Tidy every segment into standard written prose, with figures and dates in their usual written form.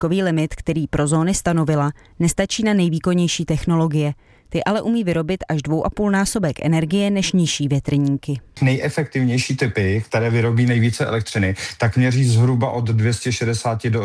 výškový limit, který pro zóny stanovila, nestačí na nejvýkonnější technologie. Ty ale umí vyrobit až 2,5násobek energie než nižší větrníky. Nejefektivnější typy, které vyrobí nejvíce elektřiny, tak měří zhruba od 260 do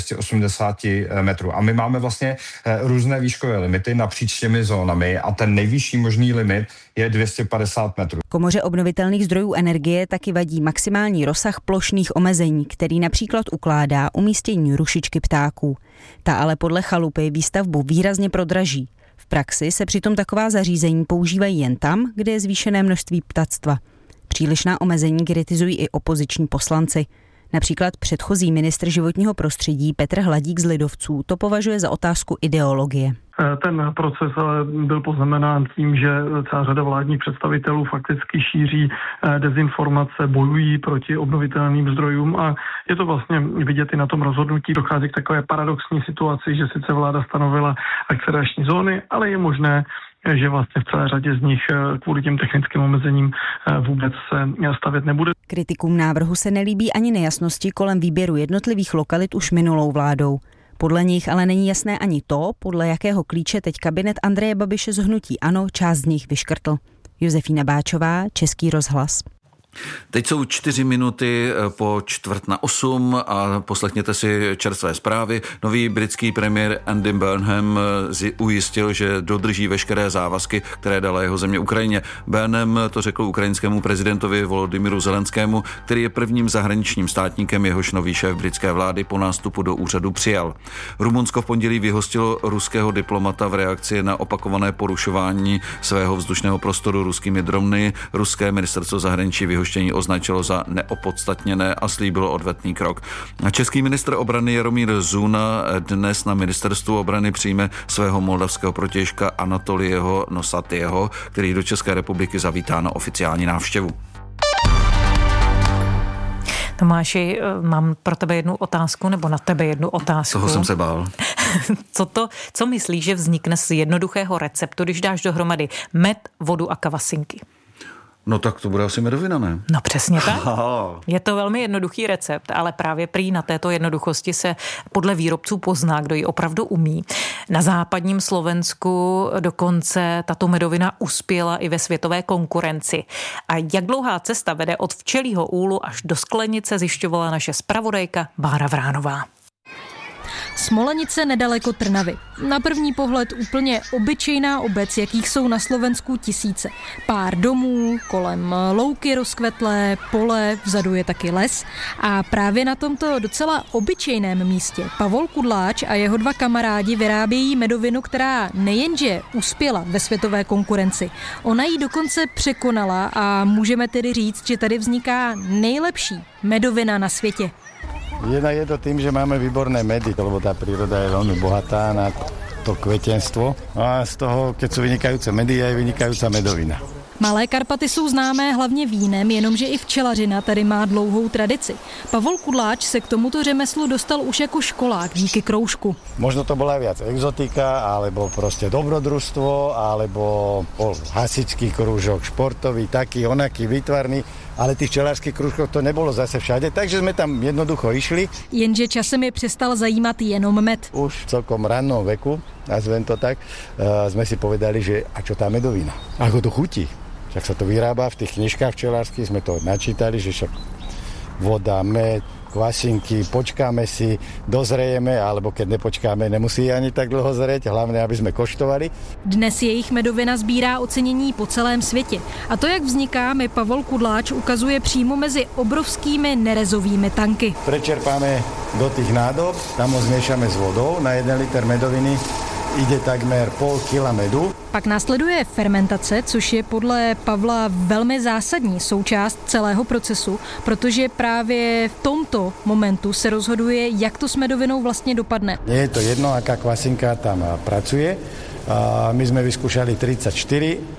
280 metrů. A my máme vlastně různé výškové limity napříč těmi zónami a ten nejvyšší možný limit je 250 metrů. Komoře obnovitelných zdrojů energie taky vadí maximální rozsah plošných omezení, který například ukládá umístění rušičky ptáků. Ta ale podle Chalupy výstavbu výrazně prodraží. V praxi se přitom taková zařízení používají jen tam, kde je zvýšené množství ptactva. Přílišná omezení kritizují i opoziční poslanci. Například předchozí ministr životního prostředí Petr Hladík z Lidovců to považuje za otázku ideologie. Ten proces ale byl poznamenán tím, že celá řada vládních představitelů fakticky šíří dezinformace, bojují proti obnovitelným zdrojům a je to vlastně vidět i na tom rozhodnutí. Dochází k takové paradoxní situaci, že sice vláda stanovila akcelerační zóny, ale je možné, že vlastně v celé řadě z nich kvůli těm technickým omezením vůbec se stavět nebude. Kritikům návrhu se nelíbí ani nejasnosti kolem výběru jednotlivých lokalit už minulou vládou. Podle nich ale není jasné ani to, podle jakého klíče teď kabinet Andreje Babiše z hnutí ANO část z nich vyškrtl. Josefína Báčová, Český rozhlas. Teď jsou 4 minuty po 7:45 a poslechněte si čerstvé zprávy. Nový britský premiér Andy Burnham ujistil, že dodrží veškeré závazky, které dala jeho země Ukrajině. Burnham to řekl ukrajinskému prezidentovi Volodymyru Zelenskému, který je prvním zahraničním státníkem, jehož nový šéf britské vlády po nástupu do úřadu přijal. Rumunsko v pondělí vyhostilo ruského diplomata v reakci na opakované porušování svého vzdušného prostoru ruskými drony. Ruské ministerstvo zahraničí vyhoštění označilo za neopodstatněné a slíbilo odvetný krok. Český ministr obrany Jaromír Zuna dnes na ministerstvu obrany přijme svého moldavského protějška Anatolieho Nosatyho, který do České republiky zavítá na oficiální návštěvu. Tomáši, mám pro tebe jednu otázku, nebo na tebe jednu otázku. Toho jsem se bál. Co myslíš, že vznikne z jednoduchého receptu, když dáš dohromady med, vodu a kavasinky? No tak to bude asi medovina, ne? No přesně tak. Je to velmi jednoduchý recept, ale právě prý na této jednoduchosti se podle výrobců pozná, kdo ji opravdu umí. Na západním Slovensku dokonce tato medovina uspěla i ve světové konkurenci. A jak dlouhá cesta vede od včelího úlu až do sklenice, zjišťovala naše zpravodajka Bára Vránová. Smolenice nedaleko Trnavy. Na první pohled úplně obyčejná obec, jakých jsou na Slovensku tisíce. Pár domů, kolem louky rozkvetlé, pole, vzadu je taky les. A právě na tomto docela obyčejném místě Pavol Kudláč a jeho 2 kamarádi vyrábějí medovinu, která nejenže uspěla ve světové konkurenci, ona ji dokonce překonala a můžeme tedy říct, že tady vzniká nejlepší medovina na světě. Je to tým, že máme výborné medy, lebo tá príroda je veľmi bohatá na to kvetenstvo. A z toho, keď sú vynikajúce medy, je vynikajúca medovina. Malé Karpaty jsou známé hlavně vínem, jenomže i včelařina tady má dlouhou tradici. Pavol Kudláč se k tomuto řemeslu dostal už jako školák díky kroužku. Možno to bola viac exotika, alebo proste dobrodružstvo, alebo hasičský krúžok, športový, taký, onaký, výtvarný, ale tých včelářských krúžkov to nebolo zase všade, takže sme tam jednoducho išli. Jenže časem je přestal zajímat jenom med. Už v celkom rannom veku, nazvem to tak, sme si povedali, že a čo tá medovina? Ako to chutí? Však sa to vyrába v tých knižkách včelárskych, sme to načítali, že však voda, med, kvasinky, počkáme si, dozrejeme, alebo keď nepočkáme, nemusí ani tak dlho zrieť, hlavne, aby sme koštovali. Dnes jejich medovina sbírá ocenění po celém světě. A to, jak vzniká, mi Pavol Kudláč ukazuje přímo mezi obrovskými nerezovými tanky. Prečerpáme do tých nádob, tam ho zmiešame s vodou, na 1 liter medoviny ide takmer pol kila medu. Pak následuje fermentace, což je podle Pavla velmi zásadní součást celého procesu, protože právě v tomto momentu se rozhoduje, jak to s medovinou vlastně dopadne. Nie je to jedno, aká kvasinka tam pracuje. My sme vyskúšali 34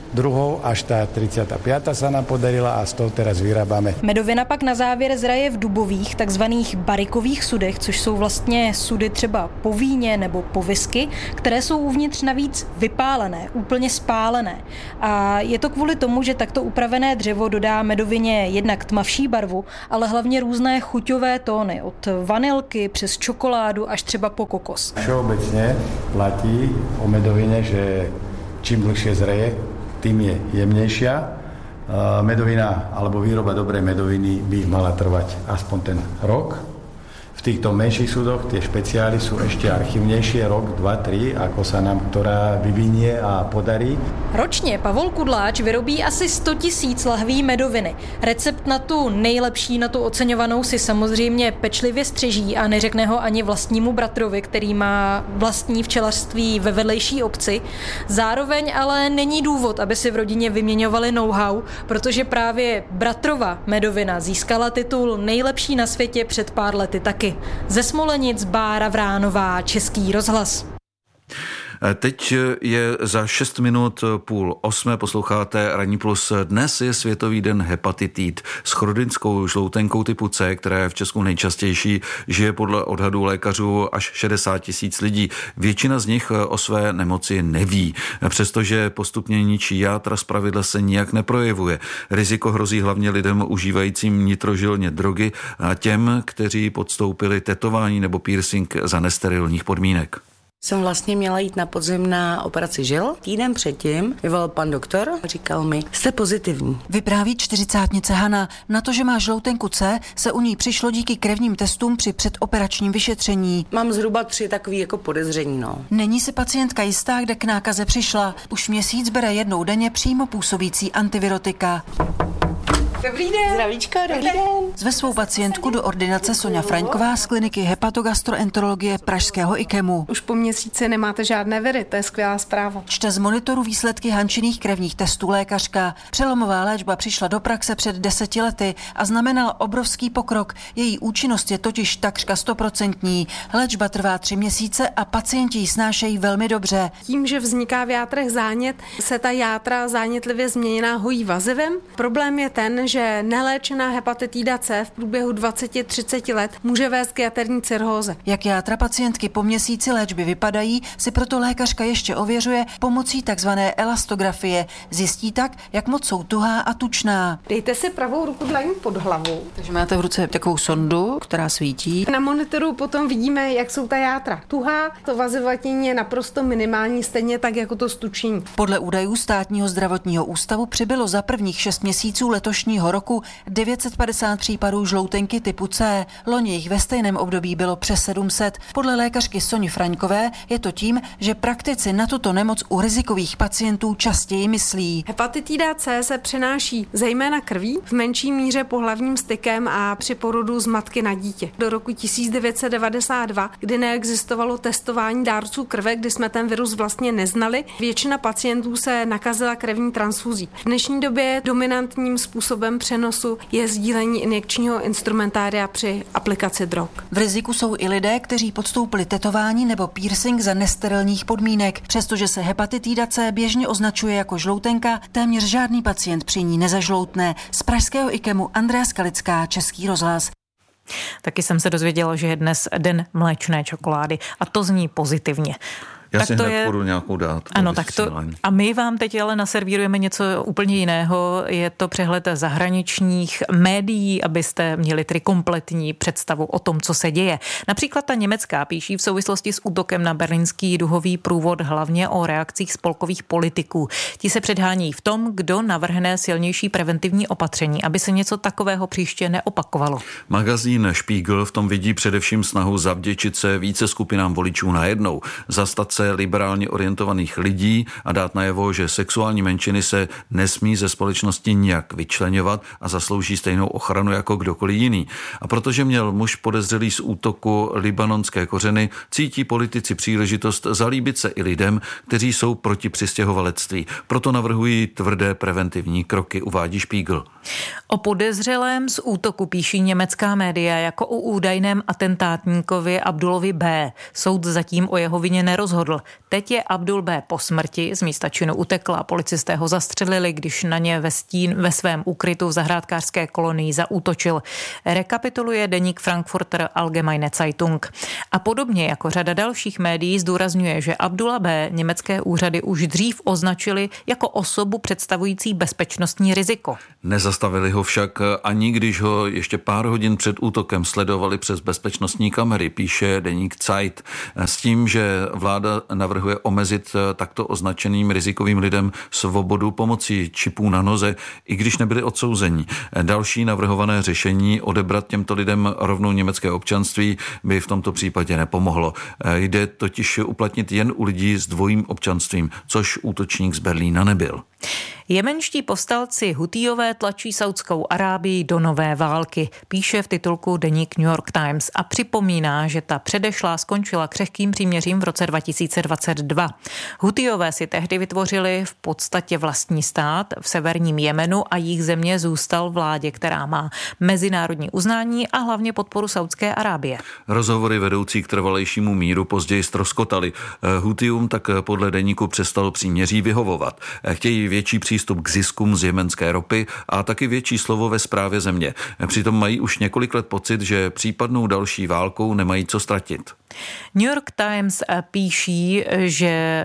druhou, až tá 35. sa nám podarila a z toho teraz vyrábame. Medovina pak na závěr zraje v dubových, takzvaných barikových sudech, což jsou vlastně sudy třeba po víně nebo po whisky, které jsou uvnitř navíc vypálené, úplně spálené. A je to kvůli tomu, že takto upravené dřevo dodá medovině jednak tmavší barvu, ale hlavně různé chuťové tóny, od vanilky přes čokoládu až třeba po kokos. Všeobecne platí o medovine, že čím dlhšie zreje, tým je jemnejšia. Medovina alebo výroba dobrej medoviny by mala trvať aspoň ten rok. V týchto menších súdoch tie špeciály sú ešte archívnejšie, rok, 2, 3, ako sa nám ktorá vyvinie a podarí. Ročně Pavol Kudláč vyrobí asi 100 000 lahví medoviny. Recept na tu nejlepší, na tu oceňovanou si samozřejmě pečlivě střeží a neřekne ho ani vlastnímu bratrovi, který má vlastní včelařství ve vedlejší obci. Zároveň ale není důvod, aby si v rodině vyměňovali know-how, protože právě bratrova medovina získala titul nejlepší na světě před pár lety taky. Ze Smolenic Bára Vránová, Český rozhlas. Teď je za 6 minut 7:30, posloucháte Ranní plus. Dnes je Světový den hepatitid. S chronickou žloutenkou typu C, která je v Česku nejčastější, žije podle odhadů lékařů až 60 000 lidí. Většina z nich o své nemoci neví, přestože postupně ničí játra, zpravidla se nijak neprojevuje. Riziko hrozí hlavně lidem užívajícím nitrožilně drogy a těm, kteří podstoupili tetování nebo piercing za nesterilních podmínek. Jsem vlastně měla jít na podzim na operaci žil. Týden předtím vyvolal pan doktor, říkal mi, jste pozitivní. Vypráví 40-tnice Hana. Na to, že má žloutenku C, se u ní přišlo díky krevním testům při předoperačním vyšetření. Mám zhruba 3 takový jako podezření, no. Není si pacientka jistá, kde k nákaze přišla. Už měsíc bere jednou denně přímo působící antivirotika. Dobrý den. Zdravíčko, dobrý den. Zve svou pacientku do ordinace Soňa Fraňková z kliniky hepatogastroenterologie pražského IKEMu. Už po měsíci nemáte žádné viry, to je skvělá zpráva. Čte z monitoru výsledky Hančiných krevních testů lékařka. Přelomová léčba přišla do praxe před 10 lety a znamenala obrovský pokrok. Její účinnost je totiž takřka 100%. Léčba trvá 3 měsíce a pacienti ji snášejí velmi dobře. Tím, že vzniká v játrech zánět, se ta játra zánětlivě změněná hojí vazivem. Problém je ten, že neléčená hepatitida C v průběhu 20-30 let může vést k jaterní cirhóze. Jak játra pacientky po měsíci léčby vypadají, si proto lékařka ještě ověřuje pomocí takzvané elastografie. Zjistí tak, jak moc jsou tuhá a tučná. Dejte si pravou ruku dlaní pod hlavu. Takže máte v ruce takovou sondu, která svítí. Na monitoru potom vidíme, jak jsou ta játra tuhá. To vazivatění je naprosto minimální, stejně tak jako to stučení. Podle údajů Státního zdravotního ústavu přibylo za prvních 6 měsíců letošního roku 950 případů žloutenky typu C. Loni jich ve stejném období bylo přes 700. Podle lékařky Soni Fraňkové je to tím, že praktici na tuto nemoc u rizikových pacientů častěji myslí. Hepatitida C se přenáší zejména krví, v menší míře pohlavním stykem a při porodu z matky na dítě. Do roku 1992, kdy neexistovalo testování dárců krve, kdy jsme ten virus vlastně neznali, většina pacientů se nakazila krevní transfuzí. V dnešní době dominantním způsobem přenosu je sdílení injekčního instrumentária při aplikaci drog. V riziku jsou i lidé, kteří podstoupili tetování nebo piercing za nesterilních podmínek. Přestože se hepatitida C běžně označuje jako žloutenka, téměř žádný pacient při ní nezažloutne. Z pražského IKEMu Andrea Skalická, Český rozhlas. Taky jsem se dozvěděla, že je dnes den mléčné čokolády a to zní pozitivně. Já si hned půjdu nějakou dát. Ano, tak to. A my vám teď ale naservírujeme něco úplně jiného. Je to přehled zahraničních médií, abyste měli tedy kompletní představu o tom, co se děje. Například ta německá píší v souvislosti s útokem na berlínský duhový průvod hlavně o reakcích spolkových politiků. Ti se předhání v tom, kdo navrhne silnější preventivní opatření, aby se něco takového příště neopakovalo. Magazín Spiegel v tom vidí především snahu zavděčit se více skupinám voličů najednou, zastat se liberálně orientovaných lidí a dát najevo, že sexuální menšiny se nesmí ze společnosti nijak vyčleňovat a zaslouží stejnou ochranu jako kdokoliv jiný. A protože měl muž podezřelý z útoku libanonské kořeny, cítí politici příležitost zalíbit se i lidem, kteří jsou proti přistěhovalectví. Proto navrhují tvrdé preventivní kroky, uvádí Spiegel. O podezřelém z útoku píší německá média jako o údajném atentátníkovi Abdulovi B. Soud zatím o jeho vině nerozhodl. rozhodl. Teď je Abdul B. po smrti, z místa činu utekl a policisté ho zastřelili, když na ně ve svém úkrytu v zahrádkářské kolonii zaútočil. Rekapituluje deník Frankfurter Allgemeine Zeitung. A podobně jako řada dalších médií zdůrazňuje, že Abdula B. německé úřady už dřív označili jako osobu představující bezpečnostní riziko. Nezastavili ho však ani když ho ještě pár hodin před útokem sledovali přes bezpečnostní kamery, píše deník Zeit, s tím, že vláda navrhuje omezit takto označeným rizikovým lidem svobodu pomocí čipů na noze, i když nebyli odsouzeni. Další navrhované řešení odebrat těmto lidem rovnou německé občanství by v tomto případě nepomohlo. Jde totiž uplatnit jen u lidí s dvojím občanstvím, což útočník z Berlína nebyl. Jemenští povstalci Hutijové tlačí Saudskou Arábii do nové války, píše v titulku deník New York Times a připomíná, že ta předešlá skončila křehkým příměřím v roce 2022. Hutijové si tehdy vytvořili v podstatě vlastní stát v severním Jemenu a jejich země zůstal vládě, která má mezinárodní uznání a hlavně podporu Saudské Arábie. Rozhovory vedoucí k trvalejšímu míru později ztroskotaly. Hutijům tak podle deníku přestalo příměří vyhovovat. Chtějí větší přístup k ziskům z jemenské ropy a taky větší slovo ve správě země. Přitom mají už několik let pocit, že případnou další válkou nemají co ztratit. New York Times píší, že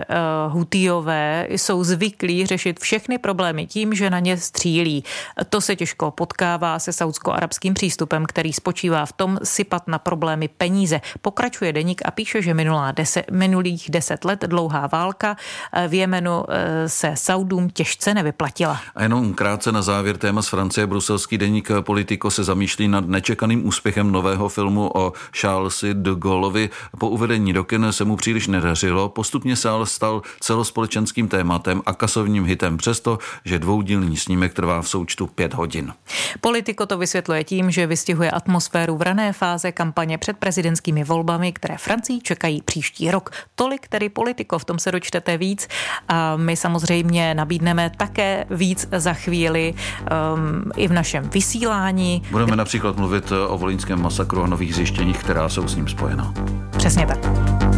Hutijové jsou zvyklí řešit všechny problémy tím, že na ně střílí. To se těžko potkává se saudsko-arabským přístupem, který spočívá v tom sypat na problémy peníze. Pokračuje deník a píše, že minulých 10 let dlouhá válka v Jemenu se Saudům těžce nevyplatila. A jenom krátce na závěr téma z Francie. Bruselský deník Politico se zamýšlí nad nečekaným úspěchem nového filmu o Charlesi de Gaullovi. Po uvedení do kin se mu příliš nedařilo, postupně se ale stal celospolečenským tématem a kasovním hitem přesto, že dvoudílný snímek trvá v součtu 5 hodin. Politico to vysvětluje tím, že vystihuje atmosféru v rané fáze kampaně před prezidentskými volbami, které Francii čekají příští rok. Tolik tedy Politico, v tom se dočtete víc a my samozřejmě nabídneme také víc za chvíli i v našem vysílání. Budeme například mluvit o volyňském masakru a nových zjištěních, která jsou s ním spojena. Přesně tak.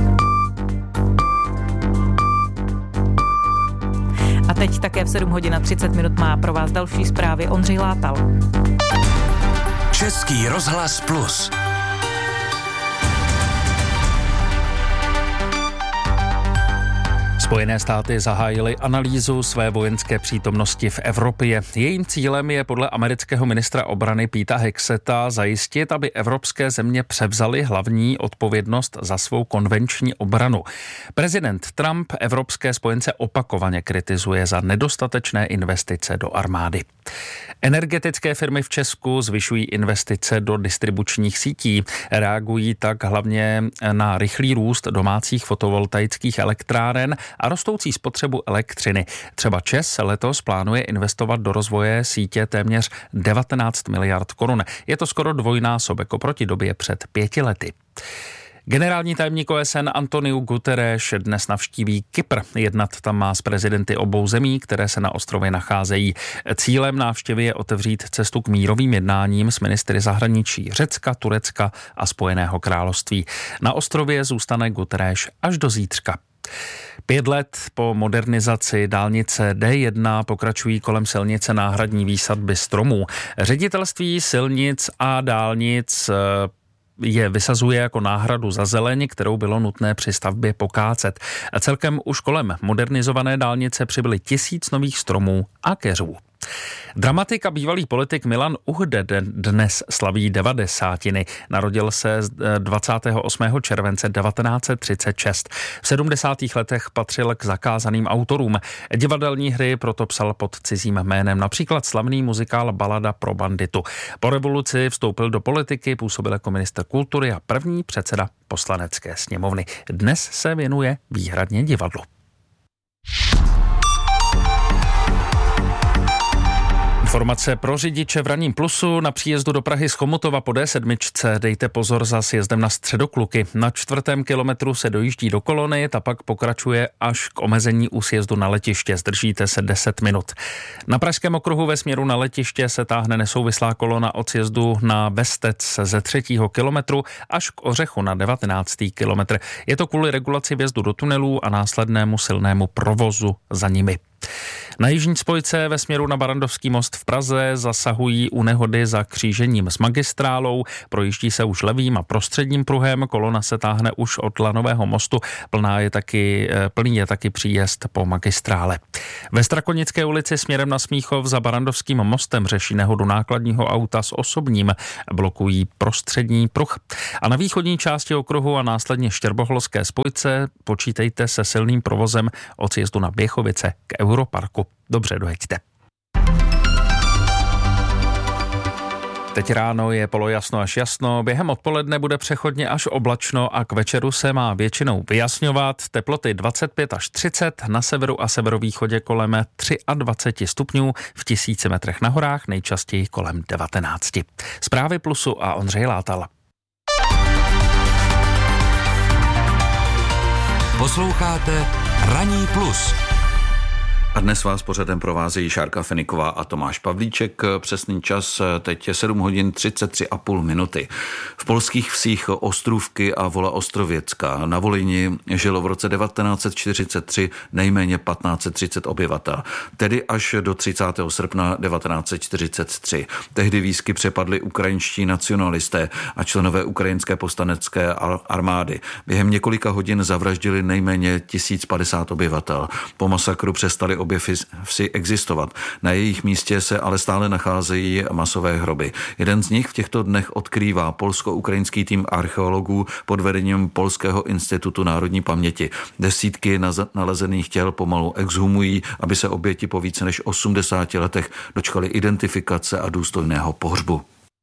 A teď také v 7 hodin a 30 minut má pro vás další zprávy Ondřej Látal. Český rozhlas Plus. Spojené státy zahájily analýzu své vojenské přítomnosti v Evropě. Jejím cílem je podle amerického ministra obrany Peta Hexeta zajistit, aby evropské země převzaly hlavní odpovědnost za svou konvenční obranu. Prezident Trump evropské spojence opakovaně kritizuje za nedostatečné investice do armády. Energetické firmy v Česku zvyšují investice do distribučních sítí. Reagují tak hlavně na rychlý růst domácích fotovoltaických elektráren a rostoucí spotřebu elektřiny. Třeba ČEZ letos plánuje investovat do rozvoje sítě téměř 19 miliard korun. Je to skoro dvojnásobek oproti době před 5 lety. Generální tajemník OSN Antonio Guterres dnes navštíví Kypr. Jednat tam má s prezidenty obou zemí, které se na ostrově nacházejí. Cílem návštěvy je otevřít cestu k mírovým jednáním s ministry zahraničí Řecka, Turecka a Spojeného království. Na ostrově zůstane Guterres až do zítřka. 5 let po modernizaci dálnice D1 pokračují kolem silnice náhradní výsadby stromů. Ředitelství silnic a dálnic je vysazuje jako náhradu za zeleň, kterou bylo nutné při stavbě pokácet. Celkem už kolem modernizované dálnice přibyly 1000 nových stromů a keřů. Dramatik a bývalý politik Milan Uhde dnes slaví 90. Narodil se 28. července 1936. V 70. letech patřil k zakázaným autorům. Divadelní hry proto psal pod cizím jménem, například slavný muzikál Balada pro banditu. Po revoluci vstoupil do politiky, působil jako ministr kultury a první předseda Poslanecké sněmovny. Dnes se věnuje výhradně divadlu. Informace pro řidiče v ranním plusu. Na příjezdu do Prahy z Chomutova po D7 dejte pozor za sjezdem na Středokluky. Na 4. kilometru se dojíždí do kolony, ta pak pokračuje až k omezení u sjezdu na letiště. Zdržíte se 10 minut. Na Pražském okruhu ve směru na letiště se táhne nesouvislá kolona od sjezdu na Bestec ze 3. kilometru až k Ořechu na 19. kilometr. Je to kvůli regulaci vjezdu do tunelů a následnému silnému provozu za nimi. Na jižní spojce ve směru na Barrandovský most v Praze zasahují u nehody za křížením s magistrálou. Projíždí se už levým a prostředním pruhem, kolona se táhne už od Lanového mostu, plný je taky příjezd po magistrále. Ve Strakonické ulici směrem na Smíchov za Barrandovským mostem řeší nehodu nákladního auta s osobním, blokují prostřední pruh. A na východní části okruhu a následně Štěrboholské spojce počítejte se silným provozem od sjezdu na Běchovice k Europarku. Dobře, dojeďte. Teď ráno je polojasno až jasno, během odpoledne bude přechodně až oblačno a k večeru se má většinou vyjasňovat. Teploty 25 až 30, na severu a severovýchodě kolem 23 stupňů, v 1000 metrech na horách nejčastěji kolem 19. Zprávy Plusu a Ondřej Látal. Posloucháte Ranní plus. A dnes vás pořadem provázejí Šárka Feniková a Tomáš Pavlíček. Přesný čas teď je 7 hodin 33,5 minuty. V polských vsích Ostrůvky a Wola Ostrověcka na Volyni žilo v roce 1943 nejméně 1530 obyvatel, tedy až do 30. srpna 1943. Tehdy výsky přepadli ukrajinští nacionalisté a členové ukrajinské povstanecké armády. Během několika hodin zavraždili nejméně 1050 obyvatel. Po masakru přestali obě vsi existovat. Na jejich místě se ale stále nacházejí masové hroby. Jeden z nich v těchto dnech odkrývá polsko-ukrajinský tým archeologů pod vedením Polského institutu národní paměti. Desítky nalezených těl pomalu exhumují, aby se oběti po více než 80 letech dočkali identifikace a důstojného pohřbu.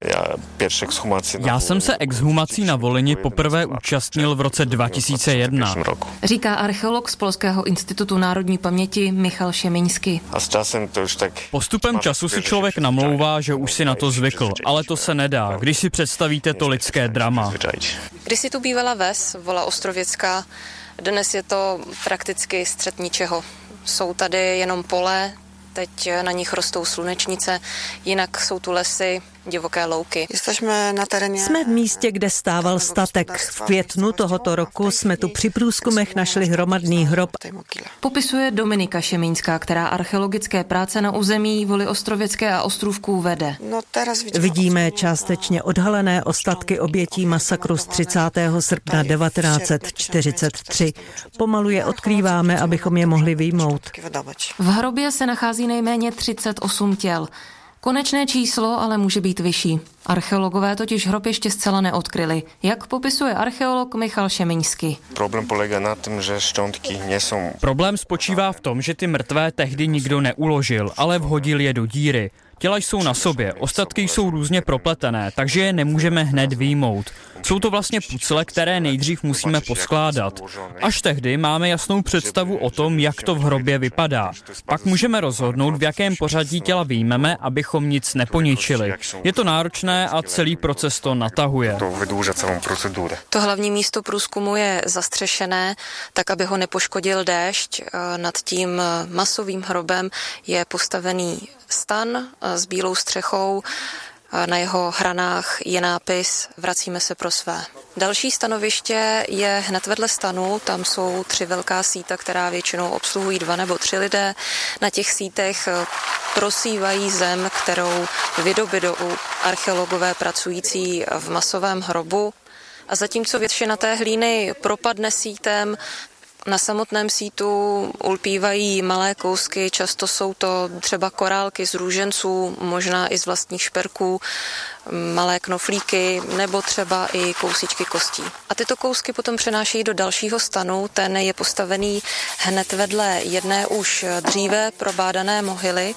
Já jsem se exhumací na Volyni poprvé účastnil v roce 2001. Říká archeolog z Polského institutu národní paměti Michal Šemiňský. Postupem času si člověk namlouvá, že už si na to zvykl, ale to se nedá, když si představíte to lidské drama. Když si tu bývala ves, Wola Ostrověcká, dnes je to prakticky střed ničeho. Jsou tady jenom pole, teď na nich rostou slunečnice, jinak jsou tu lesy, divoké louky. Jsme v místě, kde stával statek. V květnu tohoto roku jsme tu při průzkumech našli hromadný hrob. Popisuje Dominika Šemínská, která archeologické práce na území Woly Ostrověcké a Ostrůvků vede. Vidíme částečně odhalené ostatky obětí masakru z 30. srpna 1943. Pomalu je odkrýváme, abychom je mohli vyjmout. V hrobě se nachází nejméně 38 těl. Konečné číslo ale může být vyšší. Archeologové totiž hrob ještě zcela neodkryli, jak popisuje archeolog Michal Šemiňský. Problém spočívá v tom, že ty mrtvé tehdy nikdo neuložil, ale vhodil je do díry. Těla jsou na sobě, ostatky jsou různě propletené, takže je nemůžeme hned vyjmout. Jsou to vlastně pucle, které nejdřív musíme poskládat. Až tehdy máme jasnou představu o tom, jak to v hrobě vypadá. Pak můžeme rozhodnout, v jakém pořadí těla vyjmeme, abychom nic neponičili. Je to náročné a celý proces to natahuje. To hlavní místo průzkumu je zastřešené, tak aby ho nepoškodil déšť. Nad tím masovým hrobem je postavený stan s bílou střechou, na jeho hranách je nápis Vracíme se pro své. Další stanoviště je hned vedle stanu, tam jsou 3 velká síta, která většinou obsluhují 2 nebo 3 lidé. Na těch sítech prosívají zem, kterou vydobydou archeologové pracující v masovém hrobu. A zatímco většina té hlíny propadne sítem, na samotném sítu ulpívají malé kousky, často jsou to třeba korálky z růženců, možná i z vlastních šperků. malé knoflíky nebo třeba i kousíčky kostí. A tyto kousky potom přenášejí do dalšího stanu, ten je postavený hned vedle jedné už dříve probádané mohyly.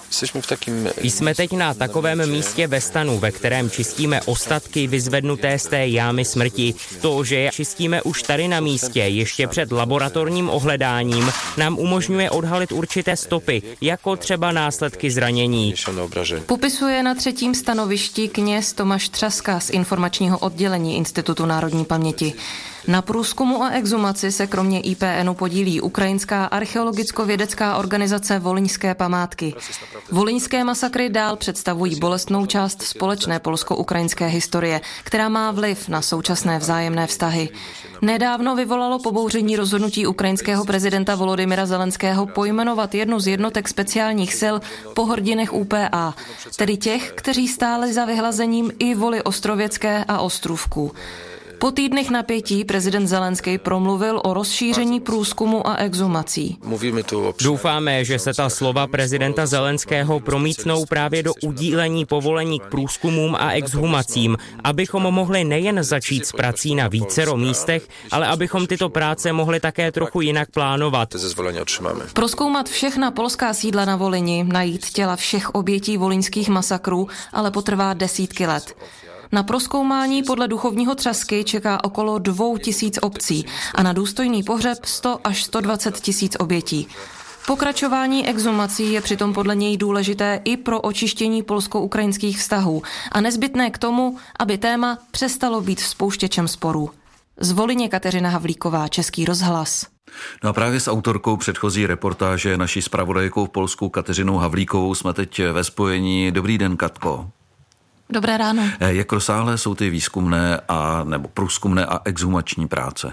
Jsme teď na takovém místě ve stanu, ve kterém čistíme ostatky vyzvednuté z té jámy smrti. To, že je čistíme už tady na místě, ještě před laboratorním ohledáním, nám umožňuje odhalit určité stopy, jako třeba následky zranění. Popisuje na 3. stanovišti kněz Tomáš Třaska z informačního oddělení Institutu národní paměti. Na průzkumu a exhumaci se kromě IPNu podílí ukrajinská archeologicko-vědecká organizace Volyňské památky. Volyňské masakry dál představují bolestnou část společné polsko-ukrajinské historie, která má vliv na současné vzájemné vztahy. Nedávno vyvolalo pobouření rozhodnutí ukrajinského prezidenta Volodymyra Zelenského pojmenovat jednu z jednotek speciálních sil po hrdinech UPA, tedy těch, kteří stáli za vyhlazením i Voly Ostrověcké a Ostrůvku. Po týdnech napětí prezident Zelenský promluvil o rozšíření průzkumu a exhumací. Doufáme, že se ta slova prezidenta Zelenského promítnou právě do udílení povolení k průzkumům a exhumacím, abychom mohli nejen začít s prací na vícero místech, ale abychom tyto práce mohli také trochu jinak plánovat. Prozkoumat všechna polská sídla na Volyni, najít těla všech obětí volyňských masakrů, ale potrvá desítky let. Na prozkoumání podle duchovního Třasky čeká okolo 2000 obcí a na důstojný pohřeb 100 až 120 tisíc obětí. Pokračování exhumací je přitom podle něj důležité i pro očištění polsko-ukrajinských vztahů a nezbytné k tomu, aby téma přestalo být spouštěčem sporů. Z Volyně Kateřina Havlíková, Český rozhlas. No a právě s autorkou předchozí reportáže, naší zpravodajkou v Polsku Kateřinou Havlíkovou, jsme teď ve spojení. Dobrý den, Katko. Dobré ráno. Jak rozsáhlé jsou ty výzkumné nebo průzkumné a exhumační práce?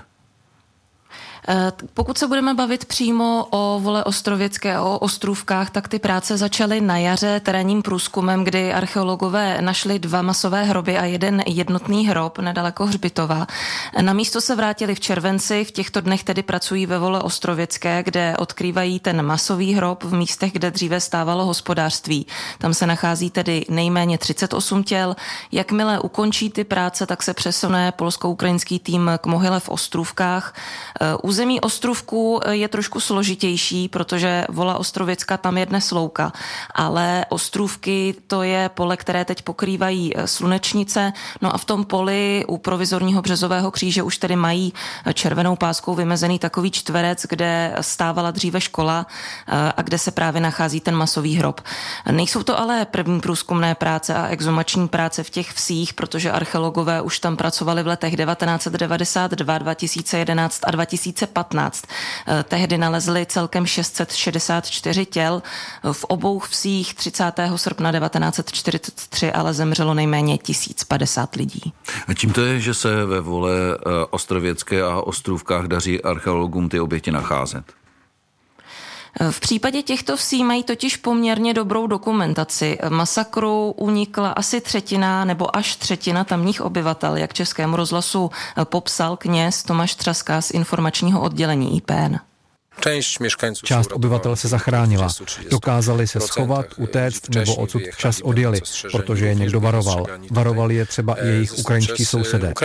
Pokud se budeme bavit přímo o Vole Ostrověcké, o Ostrůvkách, tak ty práce začaly na jaře terénním průzkumem, kdy archeologové našli 2 masové hroby a 1 jednotný hrob nedaleko hřbitova. Na místo se vrátili v červenci, v těchto dnech tedy pracují ve Vole Ostrověcké, kde odkrývají ten masový hrob v místech, kde dříve stávalo hospodářství. Tam se nachází tedy nejméně 38 těl. Jakmile ukončí ty práce, tak se přesune polsko-ukrajinský tým k mohyle v Ostrůvkách. Území Ostrůvků je trošku složitější, protože Vola Ostrověcka tam je dnes louka, ale Ostrůvky to je pole, které teď pokrývají slunečnice, no a v tom poli u provizorního březového kříže už tedy mají červenou páskou vymezený takový čtverec, kde stávala dříve škola a kde se právě nachází ten masový hrob. Nejsou to ale první průzkumné práce a exhumační práce v těch vsích, protože archeologové už tam pracovali v letech 1992, 2011 a 2015. Tehdy nalezli celkem 664 těl. V obou vsích 30. srpna 1943 ale zemřelo nejméně 1050 lidí. A čím to je, že se ve Vole Ostrověcké a Ostrůvkách daří archeologům ty oběti nacházet? V případě těchto vsí mají totiž poměrně dobrou dokumentaci. Masakru unikla asi 1/3 nebo až 1/3 tamních obyvatel, jak Českému rozhlasu popsal kněz Tomáš Třaska z informačního oddělení IPN. Část obyvatel se zachránila. Dokázali se schovat, utéct nebo odsud včas odjeli, protože je někdo varoval. Varovali je třeba i jejich ukrajinští sousedé.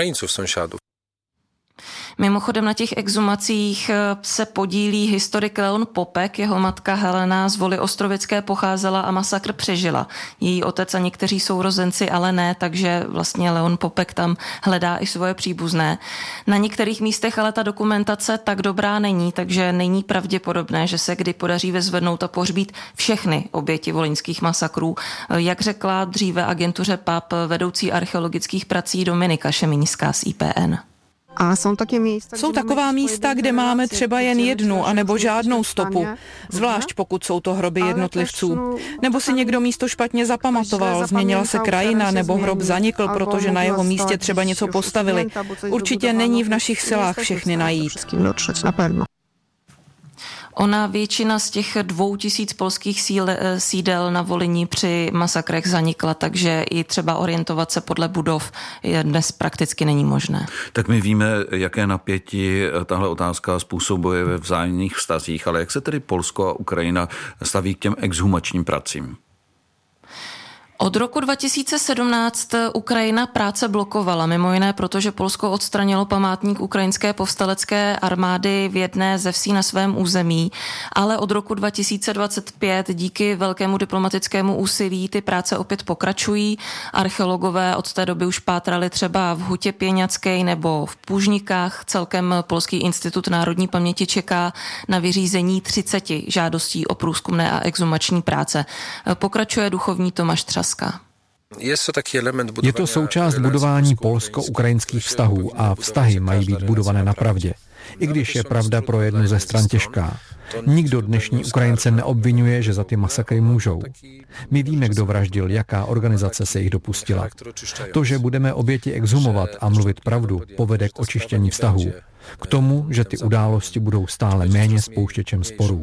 Mimochodem na těch exhumacích se podílí historik Leon Popek, jeho matka Helena z Voly Ostrověcké pocházela a masakr přežila. Její otec a někteří sourozenci ale ne, takže vlastně Leon Popek tam hledá i svoje příbuzné. Na některých místech ale ta dokumentace tak dobrá není, takže není pravděpodobné, že se kdy podaří vyzvednout a pohřbít všechny oběti volyňských masakrů. Jak řekla dříve agentuře PAP vedoucí archeologických prací Dominika Šemiňská z IPN. A jsou taková místa, kde máme třeba jen jednu anebo žádnou stopu, zvlášť pokud jsou to hroby jednotlivců. Nebo si někdo místo špatně zapamatoval, změnila se krajina nebo hrob zanikl, protože na jeho místě třeba něco postavili. Určitě není v našich silách všechny najít. Ona většina z těch 2000 polských sídel na Volyni při masakrech zanikla, takže i třeba orientovat se podle budov dnes prakticky není možné. Tak my víme, jaké napětí tahle otázka způsobuje ve vzájemných vztazích, ale jak se tedy Polsko a Ukrajina staví k těm exhumačním pracím? Od roku 2017 Ukrajina práce blokovala, mimo jiné protože Polsko odstranilo památník ukrajinské povstalecké armády v jedné ze vsí na svém území, ale od roku 2025 díky velkému diplomatickému úsilí ty práce opět pokračují. Archeologové od té doby už pátrali třeba v Hutě Pěňacké nebo v Půžnikách. Celkem Polský institut národní paměti čeká na vyřízení 30 žádostí o průzkumné a exhumační práce. Pokračuje duchovní Tomáš Třaska. Je to součást budování polsko-ukrajinských vztahů a vztahy mají být budované na pravdě. I když je pravda pro jednu ze stran těžká. Nikdo dnešní Ukrajince neobvinuje, že za ty masakry můžou. My víme, kdo vraždil, jaká organizace se jich dopustila. To, že budeme oběti exhumovat a mluvit pravdu, povede k očištění vztahů. K tomu, že ty události budou stále méně spouštěčem sporů.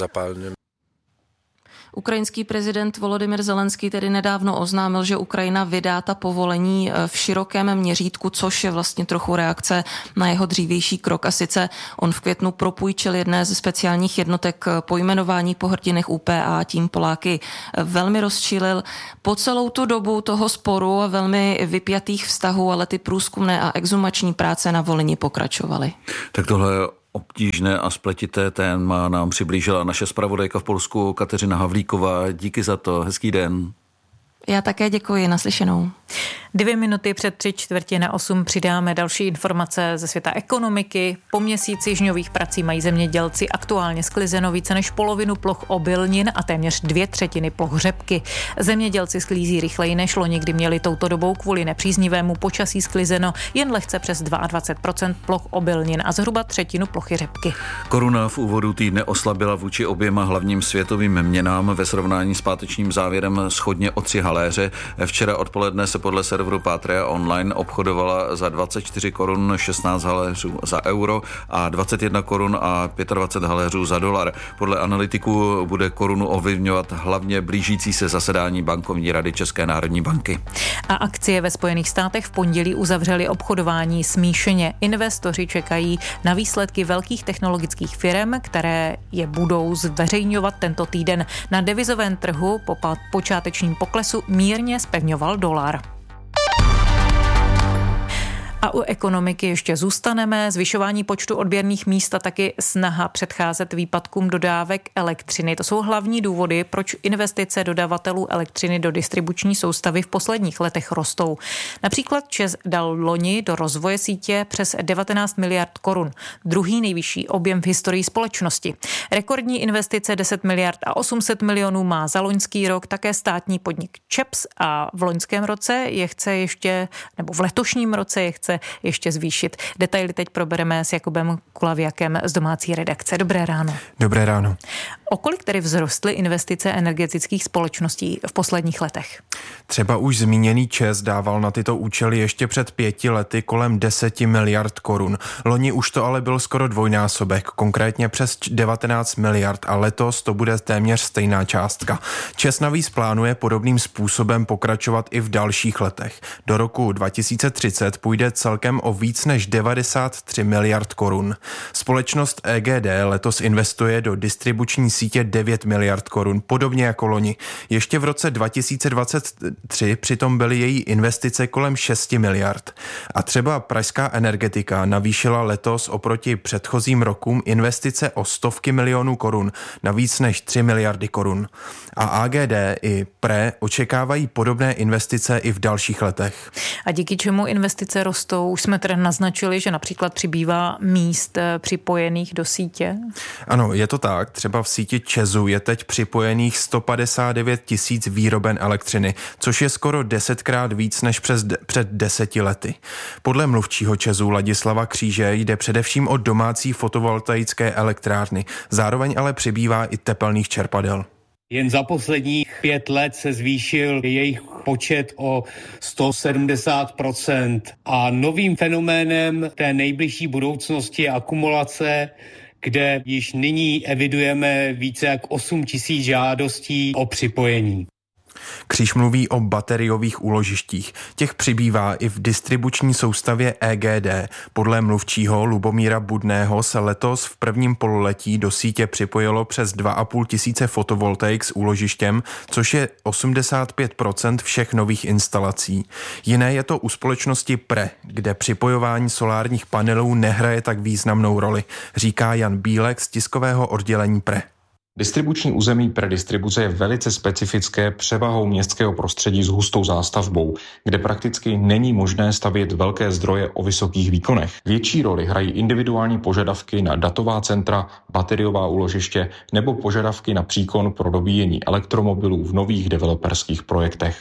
Ukrajinský prezident Volodymyr Zelenský tedy nedávno oznámil, že Ukrajina vydá ta povolení v širokém měřítku, což je vlastně trochu reakce na jeho dřívější krok. A sice on v květnu propůjčil jedné ze speciálních jednotek pojmenování po hrdinech UPA a tím Poláky velmi rozčílil. Po celou tu dobu toho sporu a velmi vypjatých vztahů, ale ty průzkumné a exhumační práce na Volyni pokračovaly. Tak tohle obtížné a spletité téma nám přiblížila naše zpravodajka v Polsku Kateřina Havlíková. Díky za to. Hezký den. Já také děkuji. Naslyšenou. 2 minuty před 7:45 přidáme další informace ze světa ekonomiky. Po měsíci žňových prací mají zemědělci aktuálně sklizeno více než polovinu ploch obilnin a téměř 2/3 ploch řepky. Zemědělci sklízí rychleji než loni, kdy měli touto dobou kvůli nepříznivému počasí sklizeno jen lehce přes 22% ploch obilnin a zhruba 1/3 plochy řepky. Koruna v úvodu týdne oslabila vůči oběma hlavním světovým měnám ve srovnání s pátečním závěrem shodně o 3 haléře. Včera odpoledne se podle serveru Patria Online obchodovala za 24 korun 16 haléřů za euro a 21 korun a 25 haléřů za dolar. Podle analytiků bude korunu ovlivňovat hlavně blížící se zasedání bankovní rady České národní banky. A akcie ve Spojených státech v pondělí uzavřely obchodování smíšeně. Investoři čekají na výsledky velkých technologických firm, které je budou zveřejňovat tento týden. Na devizovém trhu po počátečním poklesu mírně zpevňoval dolar. A u ekonomiky ještě zůstaneme. Zvyšování počtu odběrných míst a taky snaha předcházet výpadkům dodávek elektřiny. To jsou hlavní důvody, proč investice dodavatelů elektřiny do distribuční soustavy v posledních letech rostou. Například ČEZ dal loni do rozvoje sítě přes 19 miliard korun. Druhý nejvyšší objem v historii společnosti. Rekordní investice 10 miliard a 800 milionů má za loňský rok také státní podnik ČEPS a v loňském roce je chce ještě, nebo v letošním roce je chce ještě zvýšit. Detaily teď probereme s Jakubem Kulavěkem z domácí redakce. Dobré ráno. Dobré ráno. O kolik tedy vzrostly investice energetických společností v posledních letech? Třeba už zmíněný ČEZ dával na tyto účely ještě před 5 lety kolem 10 miliard korun. Loni už to ale byl skoro dvojnásobek, konkrétně přes 19 miliard a letos to bude téměř stejná částka. ČEZ navíc plánuje podobným způsobem pokračovat i v dalších letech. Do roku 2030 půjde celkem o víc než 93 miliard korun. Společnost EGD letos investuje do distribuční sítě 9 miliard korun, podobně jako loni. Ještě v roce 2023 přitom byly její investice kolem 6 miliard. A třeba pražská Energetika navýšila letos oproti předchozím rokům investice o stovky milionů korun na víc než 3 miliardy korun. A AGD i PRE očekávají podobné investice i v dalších letech. A díky čemu investice rostou? Už jsme teda naznačili, že například přibývá míst připojených do sítě? Ano, je to tak. Třeba v síti ČEZu je teď připojených 159 000 výroben elektřiny, což je skoro 10krát víc než před 10 lety. Podle mluvčího ČEZu Ladislava Kříže jde především o domácí fotovoltaické elektrárny. Zároveň ale přibývá i tepelných čerpadel. Jen za posledních 5 let se zvýšil jejich počet o 170%. A novým fenoménem té nejbližší budoucnosti je akumulace, kde již nyní evidujeme více jak 8 000 žádostí o připojení. Kříž mluví o bateriových úložištích. Těch přibývá i v distribuční soustavě EGD. Podle mluvčího Lubomíra Budného se letos v prvním pololetí do sítě připojilo přes 2,5 tisíce fotovoltaik s úložištěm, což je 85% všech nových instalací. Jiné je to u společnosti PRE, kde připojování solárních panelů nehraje tak významnou roli, říká Jan Bílek z tiskového oddělení PRE. Distribuční území predistribuce je velice specifické převahou městského prostředí s hustou zástavbou, kde prakticky není možné stavět velké zdroje o vysokých výkonech. Větší roli hrají individuální požadavky na datová centra, bateriová úložiště nebo požadavky na příkon pro dobíjení elektromobilů v nových developerských projektech.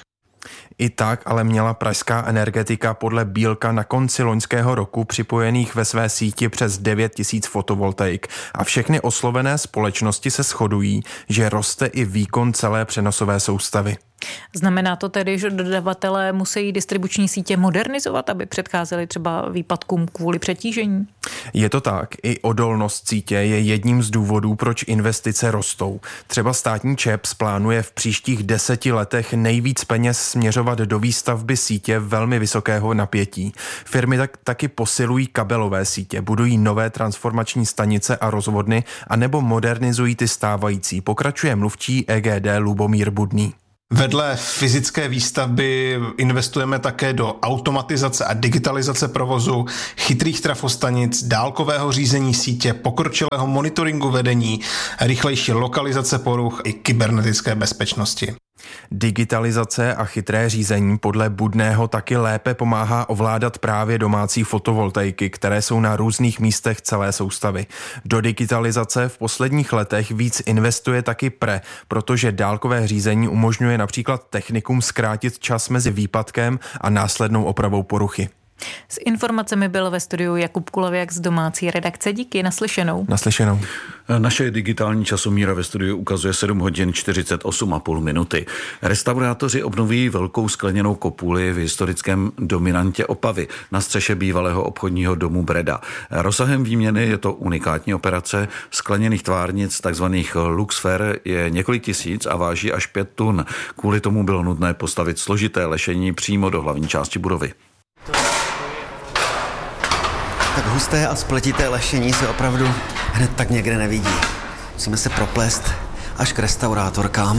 I tak ale měla pražská energetika podle Bílka na konci loňského roku připojených ve své síti přes 9 tisíc fotovoltaik a všechny oslovené společnosti se shodují, že roste i výkon celé přenosové soustavy. Znamená to tedy, že dodavatelé musí distribuční sítě modernizovat, aby předcházeli třeba výpadkům kvůli přetížení? Je to tak. I odolnost sítě je jedním z důvodů, proč investice rostou. Třeba státní ČEPS plánuje v příštích 10 letech nejvíc peněz směřovat do výstavby sítě velmi vysokého napětí. Firmy taky posilují kabelové sítě, budují nové transformační stanice a rozvodny, anebo modernizují ty stávající. Pokračuje mluvčí EGD Lubomír Budný. Vedle fyzické výstavby investujeme také do automatizace a digitalizace provozu, chytrých trafostanic, dálkového řízení sítě, pokročilého monitoringu vedení, rychlejší lokalizace poruch i kybernetické bezpečnosti. Digitalizace a chytré řízení podle Budného taky lépe pomáhá ovládat právě domácí fotovoltaiky, které jsou na různých místech celé soustavy. Do digitalizace v posledních letech víc investuje taky PRE, protože dálkové řízení umožňuje například technikům zkrátit čas mezi výpadkem a následnou opravou poruchy. S informacemi byl ve studiu Jakub Kulověk z domácí redakce. Díky, naslyšenou. Naslyšenou. Naše digitální časomíra ve studiu ukazuje 7 hodin 48,5 minuty. Restaurátoři obnoví velkou skleněnou kopuli v historickém dominantě Opavy na střeše bývalého obchodního domu Breda. Rozsahem výměny je to unikátní operace skleněných tvárnic, takzvaných Luxfer, je několik tisíc a váží až 5 tun. Kvůli tomu bylo nutné postavit složité lešení přímo do hlavní části budovy. Tak husté a spletité lešení se opravdu hned tak někde nevidí. Musíme se proplést až k restaurátorkám.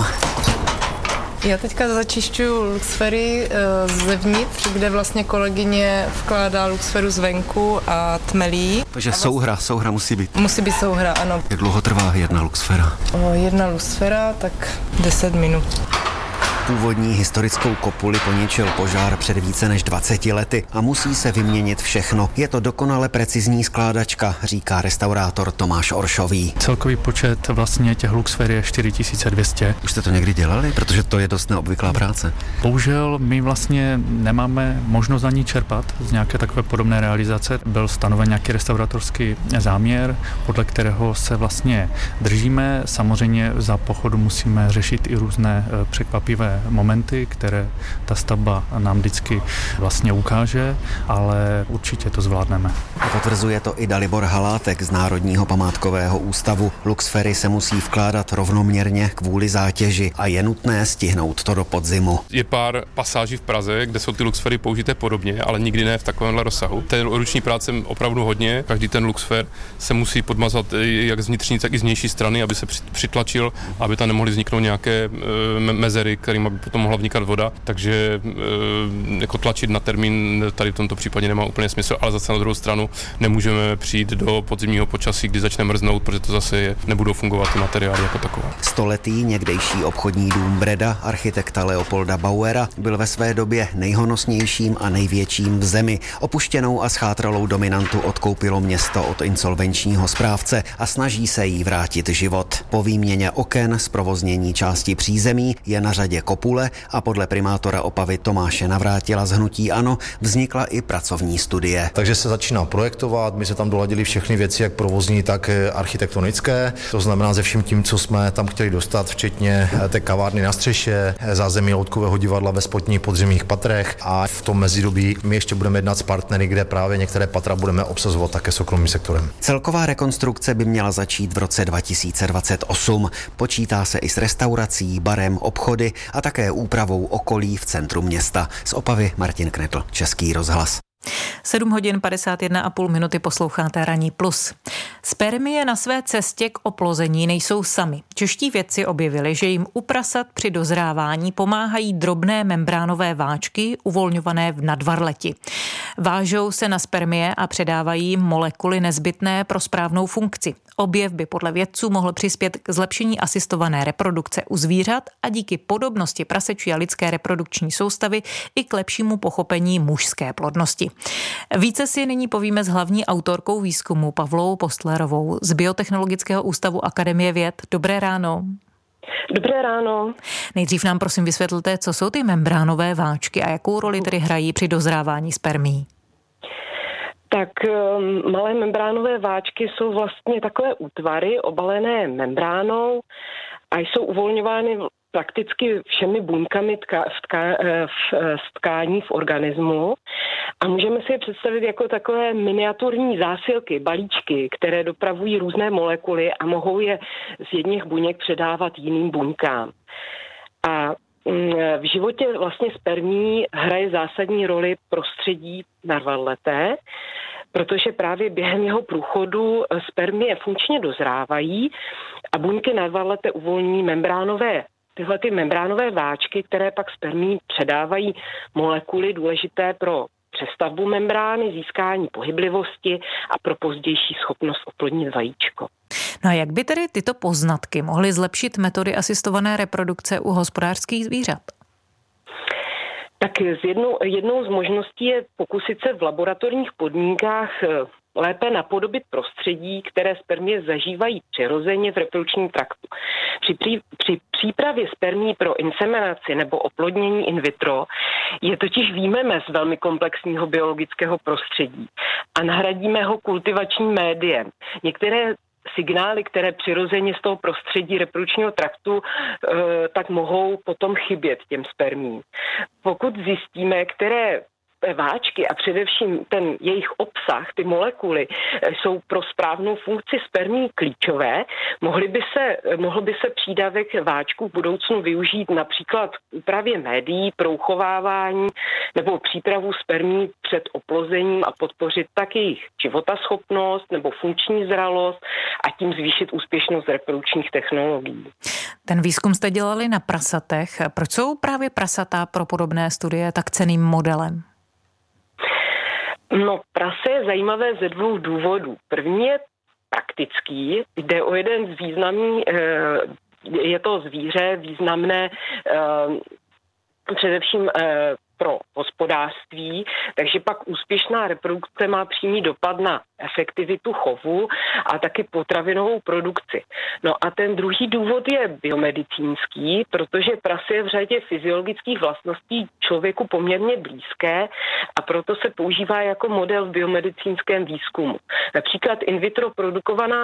Já teďka začišťuju luxfery zevnitř, kde vlastně kolegyně vkládá luxferu zvenku a tmelí. Takže souhra musí být. Musí být souhra, ano. Jak dlouho trvá jedna luxfera? Jedna luxfera, tak 10 minut. Původní historickou kopuli poničil požár před více než 20 lety a musí se vyměnit všechno. Je to dokonale precizní skládačka, říká restaurátor Tomáš Oršový. Celkový počet vlastně těch luxfer je 4200. Už jste to někdy dělali? Protože to je dost neobvyklá práce. Bohužel my vlastně nemáme možnost ani čerpat z nějaké takové podobné realizace. Byl stanoven nějaký restauratorský záměr, podle kterého se vlastně držíme. Samozřejmě za pochodu musíme řešit i různé překvapivé momenty, které ta stavba nám vždycky vlastně ukáže, ale určitě to zvládneme. A potvrzuje to i Dalibor Halátek z Národního památkového ústavu. Luxfery se musí vkládat rovnoměrně kvůli zátěži a je nutné stihnout to do podzimu. Je pár pasáží v Praze, kde jsou ty luxfery použité podobně, ale nikdy ne v takovémhle rozsahu. Té ruční práce opravdu hodně. Každý ten luxfer se musí podmazat jak z vnitřní, tak i z vnější strany, aby se přitlačil, aby tam nemohly vzniknout nějaké mezery, kterým by potom mohla vnikat voda, takže jako tlačit na termín tady v tomto případě nemá úplně smysl, ale zase na druhou stranu nemůžeme přijít do podzimního počasí, kdy začne mrznout, protože to zase nebudou fungovat ty materiály jako takové. Stoletý někdejší obchodní dům Breda architekta Leopolda Bauera byl ve své době nejhonosnějším a největším v zemi. Opuštěnou a schátralou dominantu odkoupilo město od insolvenčního správce a snaží se jí vrátit život. Po výměně oken, zprovoznění části přízemí je na řadě kopule a podle primátora Opavy Tomáše Navrátila z hnutí ANO vznikla i pracovní studie. Takže se začíná projektovat, my jsme tam doladili všechny věci, jak provozní, tak architektonické. To znamená se vším tím, co jsme tam chtěli dostat, včetně té kavárny na střeše, zázemí loutkového divadla ve spodních podzemních patrech a v tom mezidobí my ještě budeme jednat s partnery, kde právě některé patra budeme obsazovat také soukromým sektorem. Celková rekonstrukce by měla začít v roce 2028. Počítá se i s restaurací, barem, obchody a a také úpravou okolí v centru města. Z Opavy Martin Knetl, Český rozhlas. 7:51,5 posloucháte Ranní plus. Spermie na své cestě k oplození nejsou sami. Čeští vědci objevili, že jim u prasat při dozrávání pomáhají drobné membránové váčky uvolňované v nadvarleti. Vážou se na spermie a předávají jim molekuly nezbytné pro správnou funkci. Objev by podle vědců mohl přispět k zlepšení asistované reprodukce u zvířat a díky podobnosti prasečí a lidské reprodukční soustavy i k lepšímu pochopení mužské plodnosti. Více si nyní povíme s hlavní autorkou výzkumu Pavlou Postlerovou z Biotechnologického ústavu Akademie věd. Dobré ráno. Dobré ráno. Nejdřív nám prosím vysvětlte, co jsou ty membránové váčky a jakou roli tedy hrají při dozrávání spermií. Tak malé membránové váčky jsou vlastně takové útvary obalené membránou a jsou uvolňovány prakticky všemi buňkami v tkání v organismu a můžeme si je představit jako takové miniaturní zásilky, balíčky, které dopravují různé molekuly a mohou je z jedných buněk předávat jiným buňkám. A v životě vlastně spermií hraje zásadní roli prostředí nadvarleté, protože právě během jeho průchodu spermie funkčně dozrávají a buňky nadvarleté uvolní tyhle ty membránové váčky, které pak spermii předávají molekuly důležité pro přestavbu membrány, získání pohyblivosti a pro pozdější schopnost oplodnit vajíčko. No a jak by tedy tyto poznatky mohly zlepšit metody asistované reprodukce u hospodářských zvířat? Tak jednou z možností je pokusit se v laboratorních podmínkách lépe napodobit prostředí, které spermie zažívají přirozeně v reprodukčním traktu. Při přípravě spermií pro inseminaci nebo oplodnění in vitro je totiž výjmeme z velmi komplexního biologického prostředí a nahradíme ho kultivačním médiem. Některé signály, které přirozeně z toho prostředí reprodukčního traktu tak mohou potom chybět těm spermiím. Pokud zjistíme, které váčky a především ten jejich obsah, ty molekuly, jsou pro správnou funkci spermií klíčové, mohl by se přídavek váčků v budoucnu využít například k úpravě médií, pro uchovávání nebo přípravu spermií před oplozením a podpořit tak jejich životaschopnost nebo funkční zralost a tím zvýšit úspěšnost reprodukčních technologií. Ten výzkum jste dělali na prasatech. Proč jsou právě prasata pro podobné studie tak cenným modelem? No, prase je zajímavé ze dvou důvodů. První je praktický, jde o jeden z významných, je to zvíře významné především pro hospodářství, takže pak úspěšná reprodukce má přímý dopad na efektivitu chovu a taky potravinovou produkci. No a ten druhý důvod je biomedicínský, protože prase je v řadě fyziologických vlastností člověku poměrně blízké a proto se používá jako model v biomedicínském výzkumu. Například in vitro produkovaná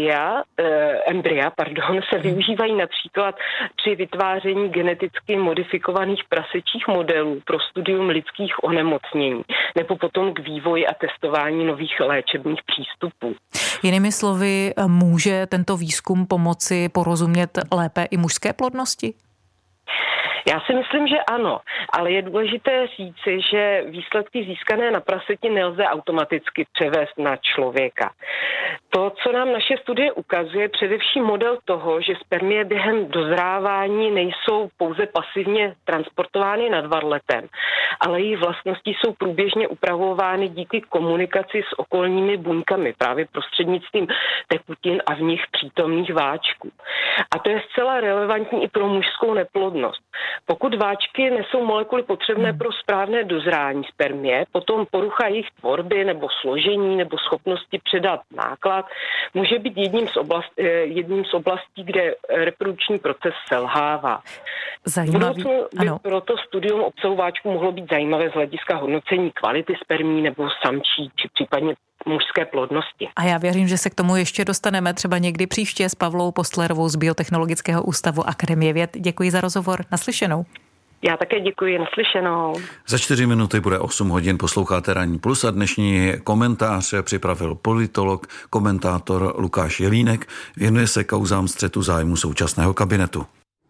embrya se využívají například při vytváření geneticky modifikovaných prasečích modelů pro studium lidských onemocnění nebo potom k vývoji a testování nových léčebných přístupů. Jinými slovy, může tento výzkum pomoci porozumět lépe i mužské plodnosti? Já si myslím, že ano, ale je důležité říci, že výsledky získané na praseti nelze automaticky převést na člověka. To, co nám naše studie ukazuje, především model toho, že spermie během dozrávání nejsou pouze pasivně transportovány nadvarletem, ale jejich vlastnosti jsou průběžně upravovány díky komunikaci s okolními buňkami, právě prostřednictvím tekutin a v nich přítomných váčků. A to je zcela relevantní i pro mužskou neplodnost. Pokud váčky nesou molekuly potřebné pro správné dozrání spermie, potom porucha jejich tvorby nebo složení nebo schopnosti předat náklad může být jedním z oblastí, kde reprodukční proces selhává. Zajímavý. By proto studium obsahu váčků mohlo být zajímavé z hlediska hodnocení kvality spermí nebo samčí či případně mužské plodnosti. A já věřím, že se k tomu ještě dostaneme třeba někdy příště s Pavlou Postlerovou z Biotechnologického ústavu Akademie věd. Děkuji za rozhovor. Naslyšenou. Já také děkuji, naslyšenou. Za 4 minuty bude 8 hodin, posloucháte Ranní plus a dnešní komentář připravil politolog, komentátor Lukáš Jelínek, věnuje se kauzám střetu zájmu současného kabinetu.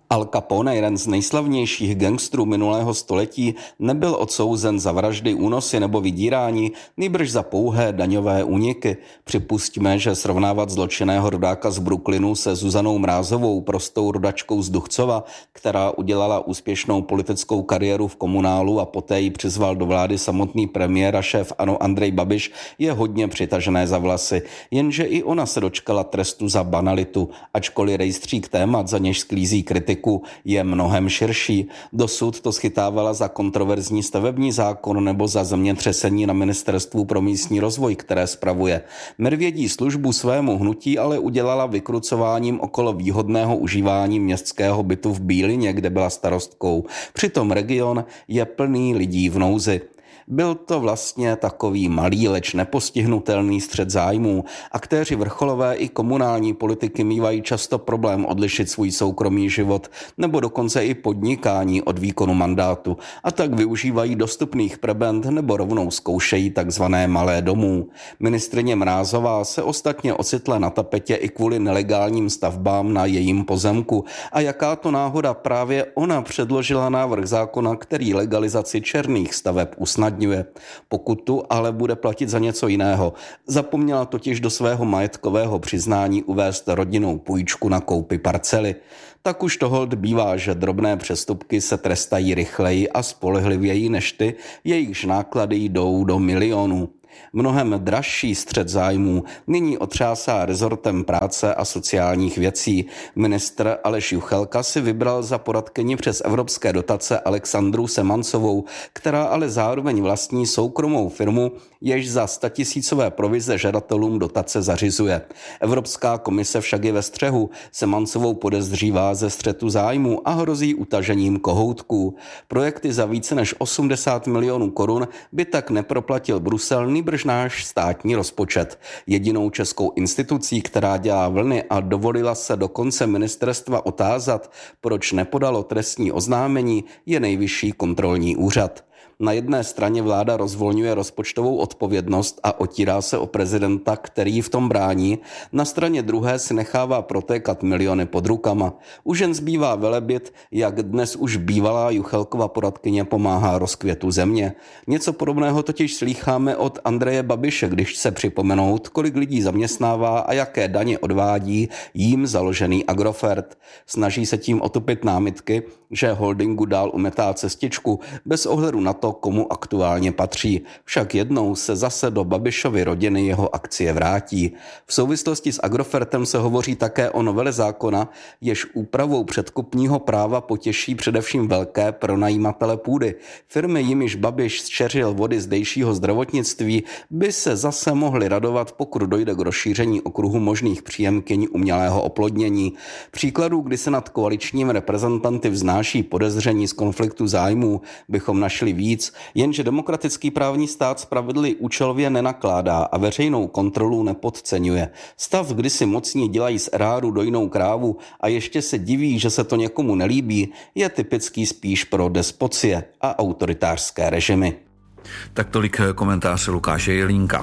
Al Capone, jeden z nejslavnějších gangstrů minulého století, nebyl odsouzen za vraždy, únosy nebo vydírání, nýbrž za pouhé daňové úniky. Připustíme, že srovnávat zločinného rodáka z Brooklynu se Zuzanou Mrázovou, prostou rodačkou z Duchcova, která udělala úspěšnou politickou kariéru v komunálu a poté ji přizval do vlády samotný premiér a šéf ANO Andrej Babiš, je hodně přitažené za vlasy. Jenže i ona se dočkala trestu za banalitu, ačkoliv rejstřík témat, za něž sklízí kritiku, je mnohem širší. Dosud to schytávala za kontroverzní stavební zákon nebo za zemětřesení na Ministerstvu pro místní rozvoj, které spravuje. Medvědí službu svému hnutí ale udělala vykrucováním okolo výhodného užívání městského bytu v Bílině, kde byla starostkou. Přitom region je plný lidí v nouzi. Byl to vlastně takový malý, leč nepostihnutelný střet zájmů. Aktéři vrcholové i komunální politiky mívají často problém odlišit svůj soukromý život nebo dokonce i podnikání od výkonu mandátu a tak využívají dostupných prebend nebo rovnou zkoušejí takzvané malé domů. Ministryně Mrázová se ostatně ocitla na tapetě i kvůli nelegálním stavbám na jejím pozemku a jaká to náhoda, právě ona předložila návrh zákona, který legalizaci černých staveb usnadňuje. Pokutu ale bude platit za něco jiného. Zapomněla totiž do svého majetkového přiznání uvést rodinnou půjčku na koupi parcely. Tak už to holt bývá, že drobné přestupky se trestají rychleji a spolehlivěji než ty, jejichž náklady jdou do milionů. Mnohem dražší střet zájmů nyní otřásá rezortem práce a sociálních věcí. Ministr Aleš Juchelka si vybral za poradkyni přes evropské dotace Alexandru Semancovou, která ale zároveň vlastní soukromou firmu, jež za 100 000 provize žadatelům dotace zařizuje. Evropská komise však je ve střehu. Semancovou podezřívá ze střetu zájmů a hrozí utažením kohoutků. Projekty za více než 80 milionů korun by tak neproplatil Brusel, nýbrž náš státní rozpočet. Jedinou českou institucí, která dělá vlny a dovolila se dokonce ministerstva otázat, proč nepodalo trestní oznámení, je Nejvyšší kontrolní úřad. Na jedné straně vláda rozvolňuje rozpočtovou odpovědnost a otírá se o prezidenta, který v tom brání, na straně druhé si nechává protékat miliony pod rukama. Už jen zbývá velebit, jak dnes už bývalá Juchelkova poradkyně pomáhá rozkvětu země. Něco podobného totiž slýcháme od Andreje Babiše, když se připomenout, kolik lidí zaměstnává a jaké daně odvádí jím založený Agrofert. Snaží se tím otupit námitky, že holdingu dál umetá cestičku bez ohledu na to, komu aktuálně patří. Však jednou se zase do Babišovy rodiny jeho akcie vrátí. V souvislosti s Agrofertem se hovoří také o novele zákona, jež úpravou předkupního práva potěší především velké pronajímatele půdy. Firmy, jimiž Babiš zčeřil vody zdejšího zdravotnictví, by se zase mohly radovat, pokud dojde k rozšíření okruhu možných příjemkyň umělého oplodnění. Příkladů, kdy se nad koaličním reprezentanty vznáší podezření z konfliktu zájmů, bychom našli víc, jenže demokratický právní stát spravedlivě účelově nenakládá a veřejnou kontrolu nepodceňuje. Stav, kdy si mocní dělají z eráru dojnou krávu a ještě se diví, že se to někomu nelíbí, je typický spíš pro despocie a autoritářské režimy. Tak tolik komentář Lukáše Jelínka.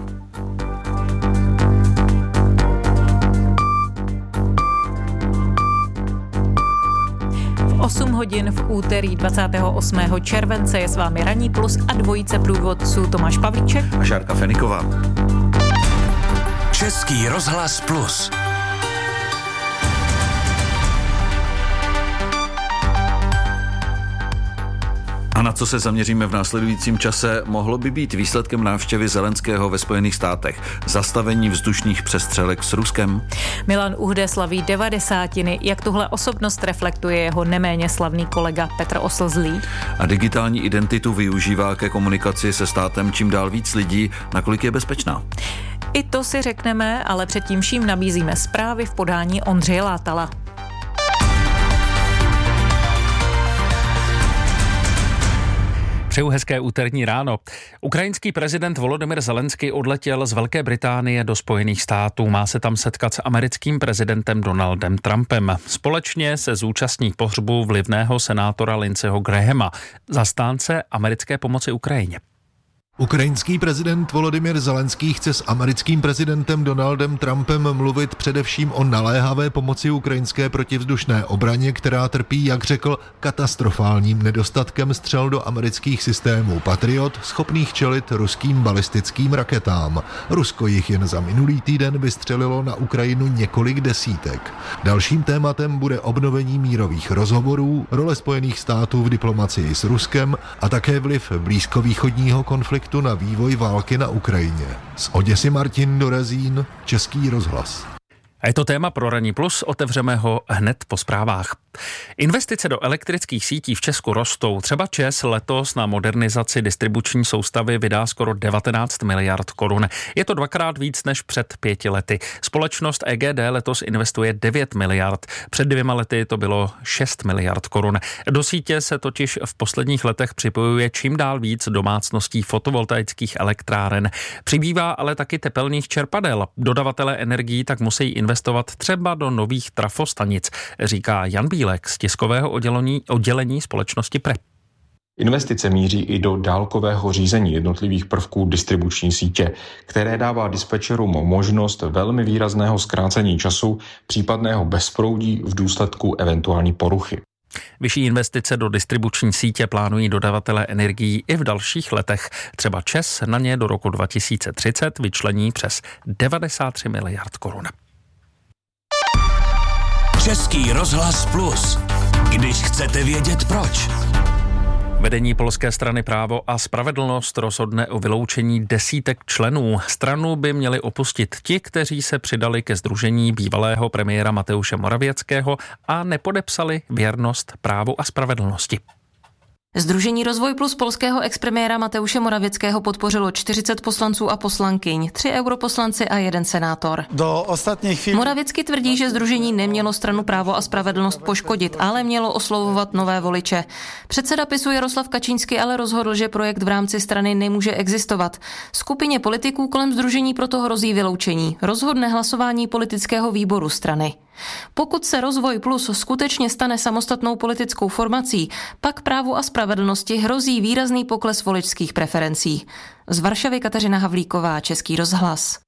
8 hodin v úterý 28. července je s vámi Ranní plus a dvojice průvodců Tomáš Pavlíček a Šárka Feniková. Český rozhlas plus. A na co se zaměříme v následujícím čase, mohlo by být výsledkem návštěvy Zelenského ve Spojených státech zastavení vzdušných přestřelek s Ruskem. Milan Uhde slaví 90. Jak tuhle osobnost reflektuje jeho neméně slavný kolega Petr Oslzlý. A digitální identitu využívá ke komunikaci se státem čím dál víc lidí, nakolik je bezpečná. I to si řekneme, ale předtím vším nabízíme zprávy v podání Ondřeje Látala. Přeju hezké úterní ráno. Ukrajinský prezident Volodymyr Zelenský odletěl z Velké Británie do Spojených států. Má se tam setkat s americkým prezidentem Donaldem Trumpem. Společně se zúčastní pohřbu vlivného senátora Lindseyho Grahama, zastánce americké pomoci Ukrajině. Ukrajinský prezident Volodymyr Zelenský chce s americkým prezidentem Donaldem Trumpem mluvit především o naléhavé pomoci ukrajinské protivzdušné obraně, která trpí, jak řekl, katastrofálním nedostatkem střel do amerických systémů Patriot, schopných čelit ruským balistickým raketám. Rusko jich jen za minulý týden vystřelilo na Ukrajinu několik desítek. Dalším tématem bude obnovení mírových rozhovorů, role Spojených států v diplomacii s Ruskem a také vliv blízkovýchodního konfliktu na vývoj války na Ukrajině. Z Oděsy Martin Dorezín, Český rozhlas. A je to téma pro Ranní plus, otevřeme ho hned po zprávách. Investice do elektrických sítí v Česku rostou. Třeba ČEZ letos na modernizaci distribuční soustavy vydá skoro 19 miliard korun. Je to dvakrát víc než před 5 lety. Společnost EGD letos investuje 9 miliard. Před 2 lety to bylo 6 miliard korun. Do sítě se totiž v posledních letech připojuje čím dál víc domácností fotovoltaických elektráren. Přibývá ale taky tepelných čerpadel. Dodavatelé energií tak musí investovat třeba do nových trafostanic, říká Jan Bílek z tiskového oddělení společnosti PRE. Investice míří i do dálkového řízení jednotlivých prvků distribuční sítě, které dává dispečerům možnost velmi výrazného zkrácení času případného bezproudí v důsledku eventuální poruchy. Vyšší investice do distribuční sítě plánují dodavatelé energií i v dalších letech. Třeba ČEZ na ně do roku 2030 vyčlení přes 93 miliard korun. Český rozhlas Plus. Když chcete vědět proč. Vedení polské strany Právo a spravedlnost rozhodne o vyloučení desítek členů. Stranu by měli opustit ti, kteří se přidali ke sdružení bývalého premiéra Mateuše Morawieckého a nepodepsali věrnost právu a spravedlnosti. Sdružení Rozvoj plus polského expremiéra Mateuše Morawieckého podpořilo 40 poslanců a poslankyň, 3 europoslanci a 1 senátor. Morawiecký tvrdí, že sdružení nemělo stranu Právo a spravedlnost poškodit, ale mělo oslovovat nové voliče. Předseda PiSu Jaroslav Kačínský ale rozhodl, že projekt v rámci strany nemůže existovat. Skupině politiků kolem sdružení proto hrozí vyloučení. Rozhodne hlasování politického výboru strany. Pokud se Rozvoj plus skutečně stane samostatnou politickou formací, pak Právu a spravedlnosti hrozí výrazný pokles voličských preferencí. Z Varšavy Kateřina Havlíková, Český rozhlas.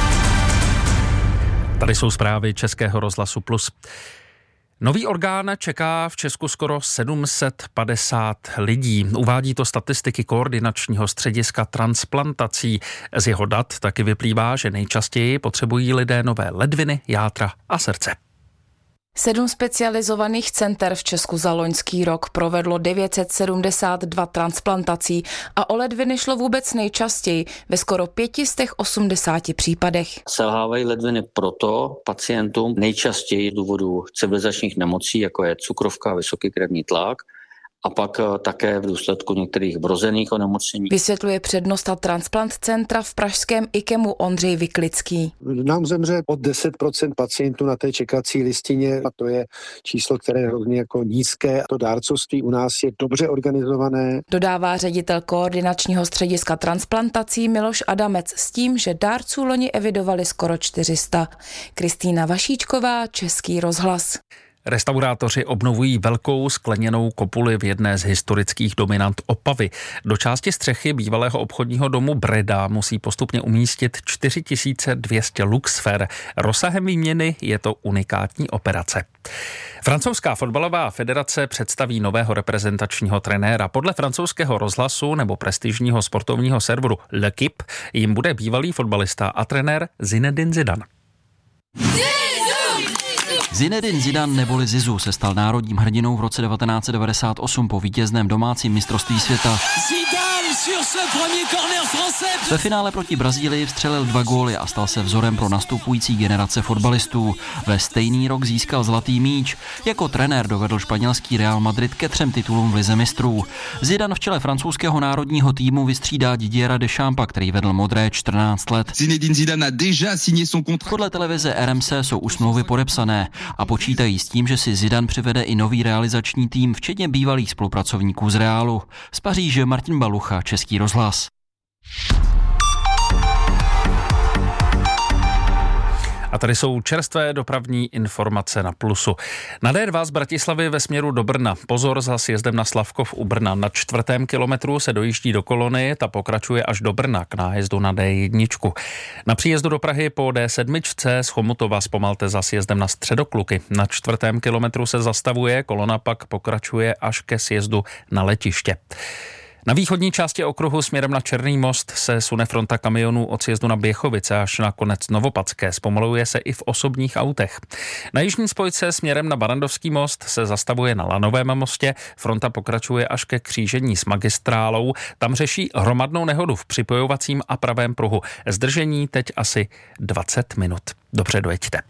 Tady jsou zprávy Českého rozhlasu Plus. Nový orgán čeká v Česku skoro 750 lidí. Uvádí to statistiky koordinačního střediska transplantací. Z jeho dat taky vyplývá, že nejčastěji potřebují lidé nové ledviny, játra a srdce. 7 specializovaných center v Česku za loňský rok provedlo 972 transplantací a o ledviny šlo vůbec nejčastěji, ve skoro 580 případech. Selhávají ledviny proto pacientům nejčastěji z důvodu civilizačních nemocí, jako je cukrovka, vysoký krevní tlak, a pak také v důsledku některých vrozených onemocnění. Vysvětluje přednosta transplant centra v pražském IKEMu Ondřej Vyklický. Nám zemře pod 10% pacientů na té čekací listině a to je číslo, které je hrozně jako nízké. To dárcovství u nás je dobře organizované. Dodává ředitel koordinačního střediska transplantací Miloš Adamec s tím, že dárců loni evidovali skoro 400. Kristýna Vašíčková, Český rozhlas. Restaurátoři obnovují velkou skleněnou kopuli v jedné z historických dominant Opavy. Do části střechy bývalého obchodního domu Breda musí postupně umístit 4200 luxfer. Rozsahem výměny je to unikátní operace. Francouzská fotbalová federace představí nového reprezentačního trenéra. Podle francouzského rozhlasu nebo prestižního sportovního serveru L'Équipe jim bude bývalý fotbalista a trenér Zinedine Zidane. Zinedine Zidane neboli Zizou se stal národním hrdinou v roce 1998 po vítězném domácím mistrovství světa. Ve finále proti Brazílii vstřelil 2 góly a stal se vzorem pro nastupující generace fotbalistů. Ve stejný rok získal zlatý míč. Jako trenér dovedl španělský Real Madrid ke 3 titulům v lize mistrů. Zidane v čele francouzského národního týmu vystřídá Didiera Deschampa, který vedl modré 14 let. Podle televize RMC jsou už smlouvy podepsané a počítají s tím, že si Zidane přivede i nový realizační tým, včetně bývalých spolupracovníků z Realu. Z Paříže Martin Balucha, Český rozhlas. A tady jsou čerstvé dopravní informace na Plusu. Na D2 z Bratislavy ve směru do Brna. Pozor za sjezdem na Slavkov u Brna. Na 4. kilometru se dojíždí do kolony, ta pokračuje až do Brna k nájezdu na D1. Na příjezdu do Prahy po D7 z Chomutova zpomalte za sjezdem na Středokluky. Na 4. kilometru se zastavuje, kolona pak pokračuje až ke sjezdu na letiště. Na východní části okruhu směrem na Černý most se sune fronta kamionů od sjezdu na Běchovice až na konec Novopadské. Zpomaluje se i v osobních autech. Na jižní spojce směrem na Barandovský most se zastavuje na Lanovém mostě. Fronta pokračuje až ke křížení s magistrálou. Tam řeší hromadnou nehodu v připojovacím a pravém pruhu. Zdržení teď asi 20 minut. Dobře, dojeďte.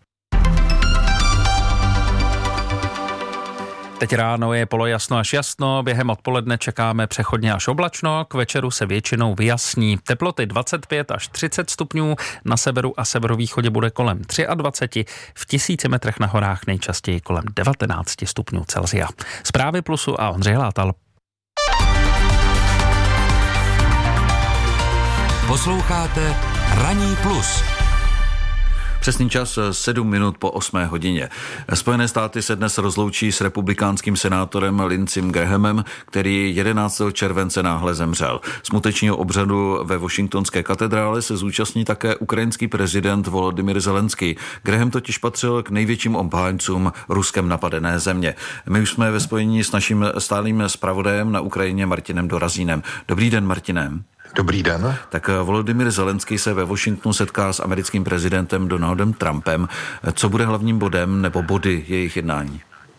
Teď ráno je polojasno až jasno, během odpoledne čekáme přechodně až oblačno, k večeru se většinou vyjasní. Teploty 25 až 30 stupňů, na severu a severovýchodě bude kolem 23, v 1000 metrech na horách nejčastěji kolem 19 stupňů Celsia. Zprávy Plusu a Ondřej Látal. Posloucháte Ranní plus. Přesný čas 7 minut po 8 hodině. Spojené státy se dnes rozloučí s republikánským senátorem Lindseyem Grahamem, který 11. července náhle zemřel. Smutečního obřadu ve Washingtonské katedrále se zúčastní také ukrajinský prezident Volodymyr Zelenský. Graham totiž patřil k největším obhájcům Ruskem napadené země. My už jsme ve spojení s naším stálým zpravodajem na Ukrajině Martinem Dorazínem. Dobrý den, Martine. Dobrý den. Tak Volodymyr Zelenský se ve Washingtonu setká s americkým prezidentem Donaldem Trumpem. Co bude hlavním bodem nebo body jejich jednání?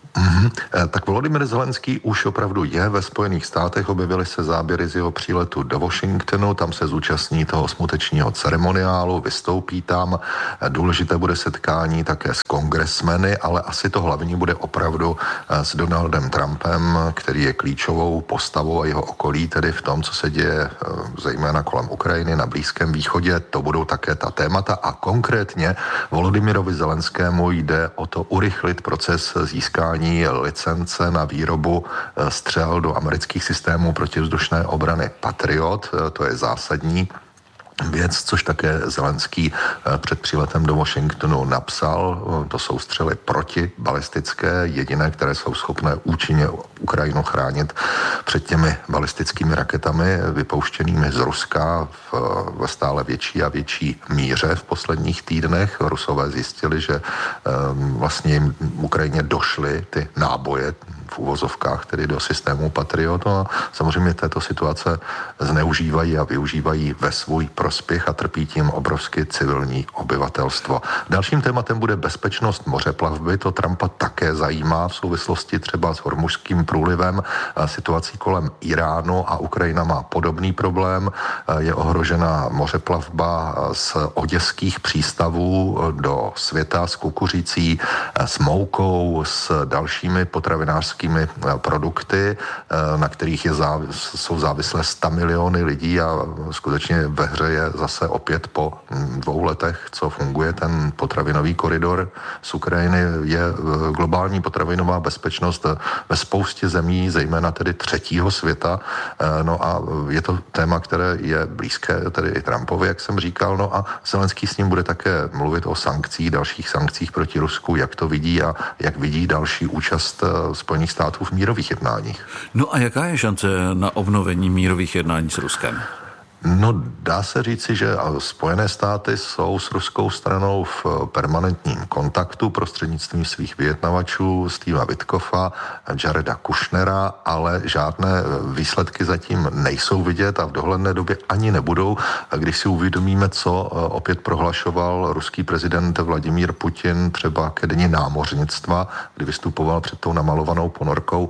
Tak Volodymyr Zelenský už opravdu je ve Spojených státech, objevily se záběry z jeho příletu do Washingtonu, tam se zúčastní toho smutečního ceremoniálu, vystoupí tam, důležité bude setkání také s kongresmeny, ale asi to hlavní bude opravdu s Donaldem Trumpem, který je klíčovou postavou a jeho okolí, tedy v tom, co se děje zejména kolem Ukrajiny na Blízkém východě, to budou také ta témata a konkrétně Volodymyrovi Zelenskému jde o to urychlit proces získání licence na výrobu střel do amerických systémů protivzdušné obrany Patriot. To je zásadní věc, což také Zelenský před příletem do Washingtonu napsal. To jsou střely protibalistické, jediné, které jsou schopné účinně Ukrajinu chránit před těmi balistickými raketami vypouštěnými z Ruska ve stále větší a větší míře v posledních týdnech. Rusové zjistili, že vlastně jim Ukrajině došly ty náboje v uvozovkách, tedy do systému Patriot. No a samozřejmě této situace zneužívají a využívají ve svůj prospěch a trpí tím obrovsky civilní obyvatelstvo. Dalším tématem bude bezpečnost mořeplavby. To Trumpa také zajímá v souvislosti třeba s Hormužským průlivem, situací kolem Iránu a Ukrajina má podobný problém. Je ohrožena mořeplavba z oděských přístavů do světa s kukuřicí, s moukou, s dalšími potravinářskými produkty, na kterých jsou závislé 100 miliony lidí a skutečně ve hře je zase opět po 2 letech, co funguje ten potravinový koridor z Ukrajiny, je globální potravinová bezpečnost ve spoustě zemí, zejména tedy třetího světa. No a je to téma, které je blízké tedy i Trumpovi, jak jsem říkal, no a Zelenský s ním bude také mluvit o sankcích, dalších sankcích proti Rusku, jak to vidí a jak vidí další účast Spojených států v mírových jednáních. No a jaká je šance na obnovení mírových jednání s Ruskem? No, dá se říci, že Spojené státy jsou s ruskou stranou v permanentním kontaktu prostřednictvím svých vyjednavačů Steva Witkoffa, Jareda Kushnera, ale žádné výsledky zatím nejsou vidět a v dohledné době ani nebudou. A když si uvědomíme, co opět prohlašoval ruský prezident Vladimír Putin třeba ke dni námořnictva, kdy vystupoval před tou namalovanou ponorkou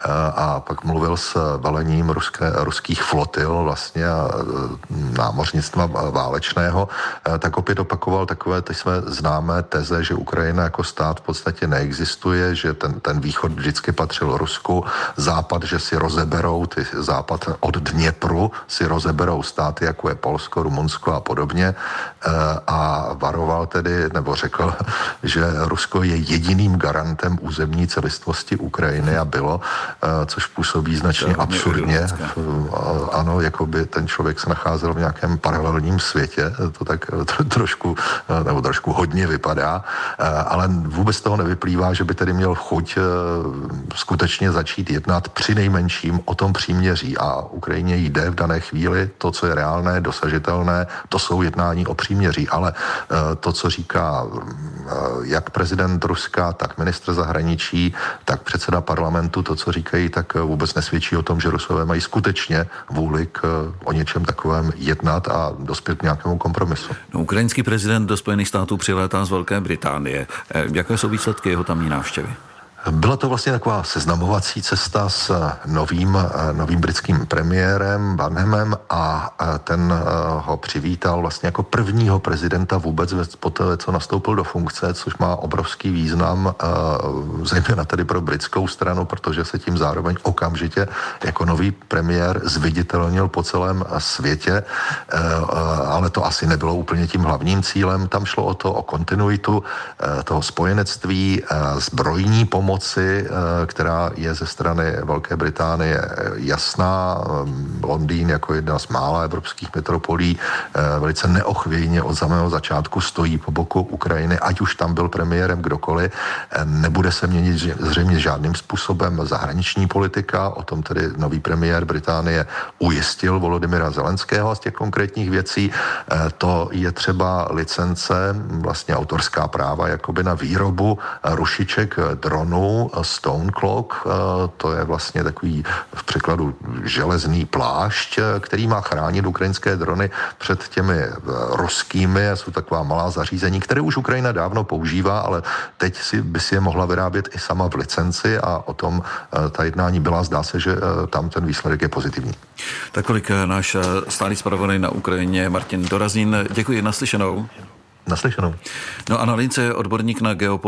a pak mluvil s velením ruských flotil vlastně a námořnictva válečného, tak opět opakoval takové ty své známé teze, že Ukrajina jako stát v podstatě neexistuje, že ten východ vždycky patřil Rusku, západ, že si rozeberou, západ od Dněpru si rozeberou státy, jako je Polsko, Rumunsko a podobně a varoval tedy, nebo řekl, že Rusko je jediným garantem územní celistvosti Ukrajiny a bylo, což působí značně absurdně. Ano, jako by ten člověk se nacházel v nějakém paralelním světě, to tak trošku hodně vypadá, ale vůbec toho nevyplývá, že by tedy měl chuť skutečně začít jednat při nejmenším o tom příměří a Ukrajině jde v dané chvíli to, co je reálné, dosažitelné, to jsou jednání o příměří, ale to, co říká jak prezident Ruska, tak ministr zahraničí, tak předseda parlamentu, to, co říkají, tak vůbec nesvědčí o tom, že Rusové mají skutečně vůli o něčem takovém jednat a dospět k nějakému kompromisu. No, ukrajinský prezident do Spojených států přilétá z Velké Británie. Jaké jsou výsledky jeho tamní návštěvy? Byla to vlastně taková seznamovací cesta s novým britským premiérem Burnhamem a ten ho přivítal vlastně jako prvního prezidenta vůbec poté, co nastoupil do funkce, což má obrovský význam, zejména tedy pro britskou stranu, protože se tím zároveň okamžitě jako nový premiér zviditelnil po celém světě, ale to asi nebylo úplně tím hlavním cílem. Tam šlo o kontinuitu toho spojenectví, zbrojní pomoci, která je ze strany Velké Británie jasná. Londýn jako jedna z mála evropských metropolí velice neochvějně od samého začátku stojí po boku Ukrajiny, ať už tam byl premiérem kdokoliv. Nebude se měnit zřejmě žádným způsobem zahraniční politika, o tom tedy nový premiér Británie ujistil Volodymyra Zelenského a z těch konkrétních věcí. To je třeba licence, vlastně autorská práva jakoby na výrobu rušiček dronů Stonecloak, to je vlastně takový v překladu železný plášť, který má chránit ukrajinské drony před těmi ruskými, jsou taková malá zařízení, které už Ukrajina dávno používá, ale teď by si je mohla vyrábět i sama v licenci a o tom ta jednání byla, zdá se, že tam ten výsledek je pozitivní. Tak kolik náš stálý zpravodaj na Ukrajině Martin Dorazín. Děkuji, naslyšenou. Naslyšenou. No a na lince je odborník na geopolitiku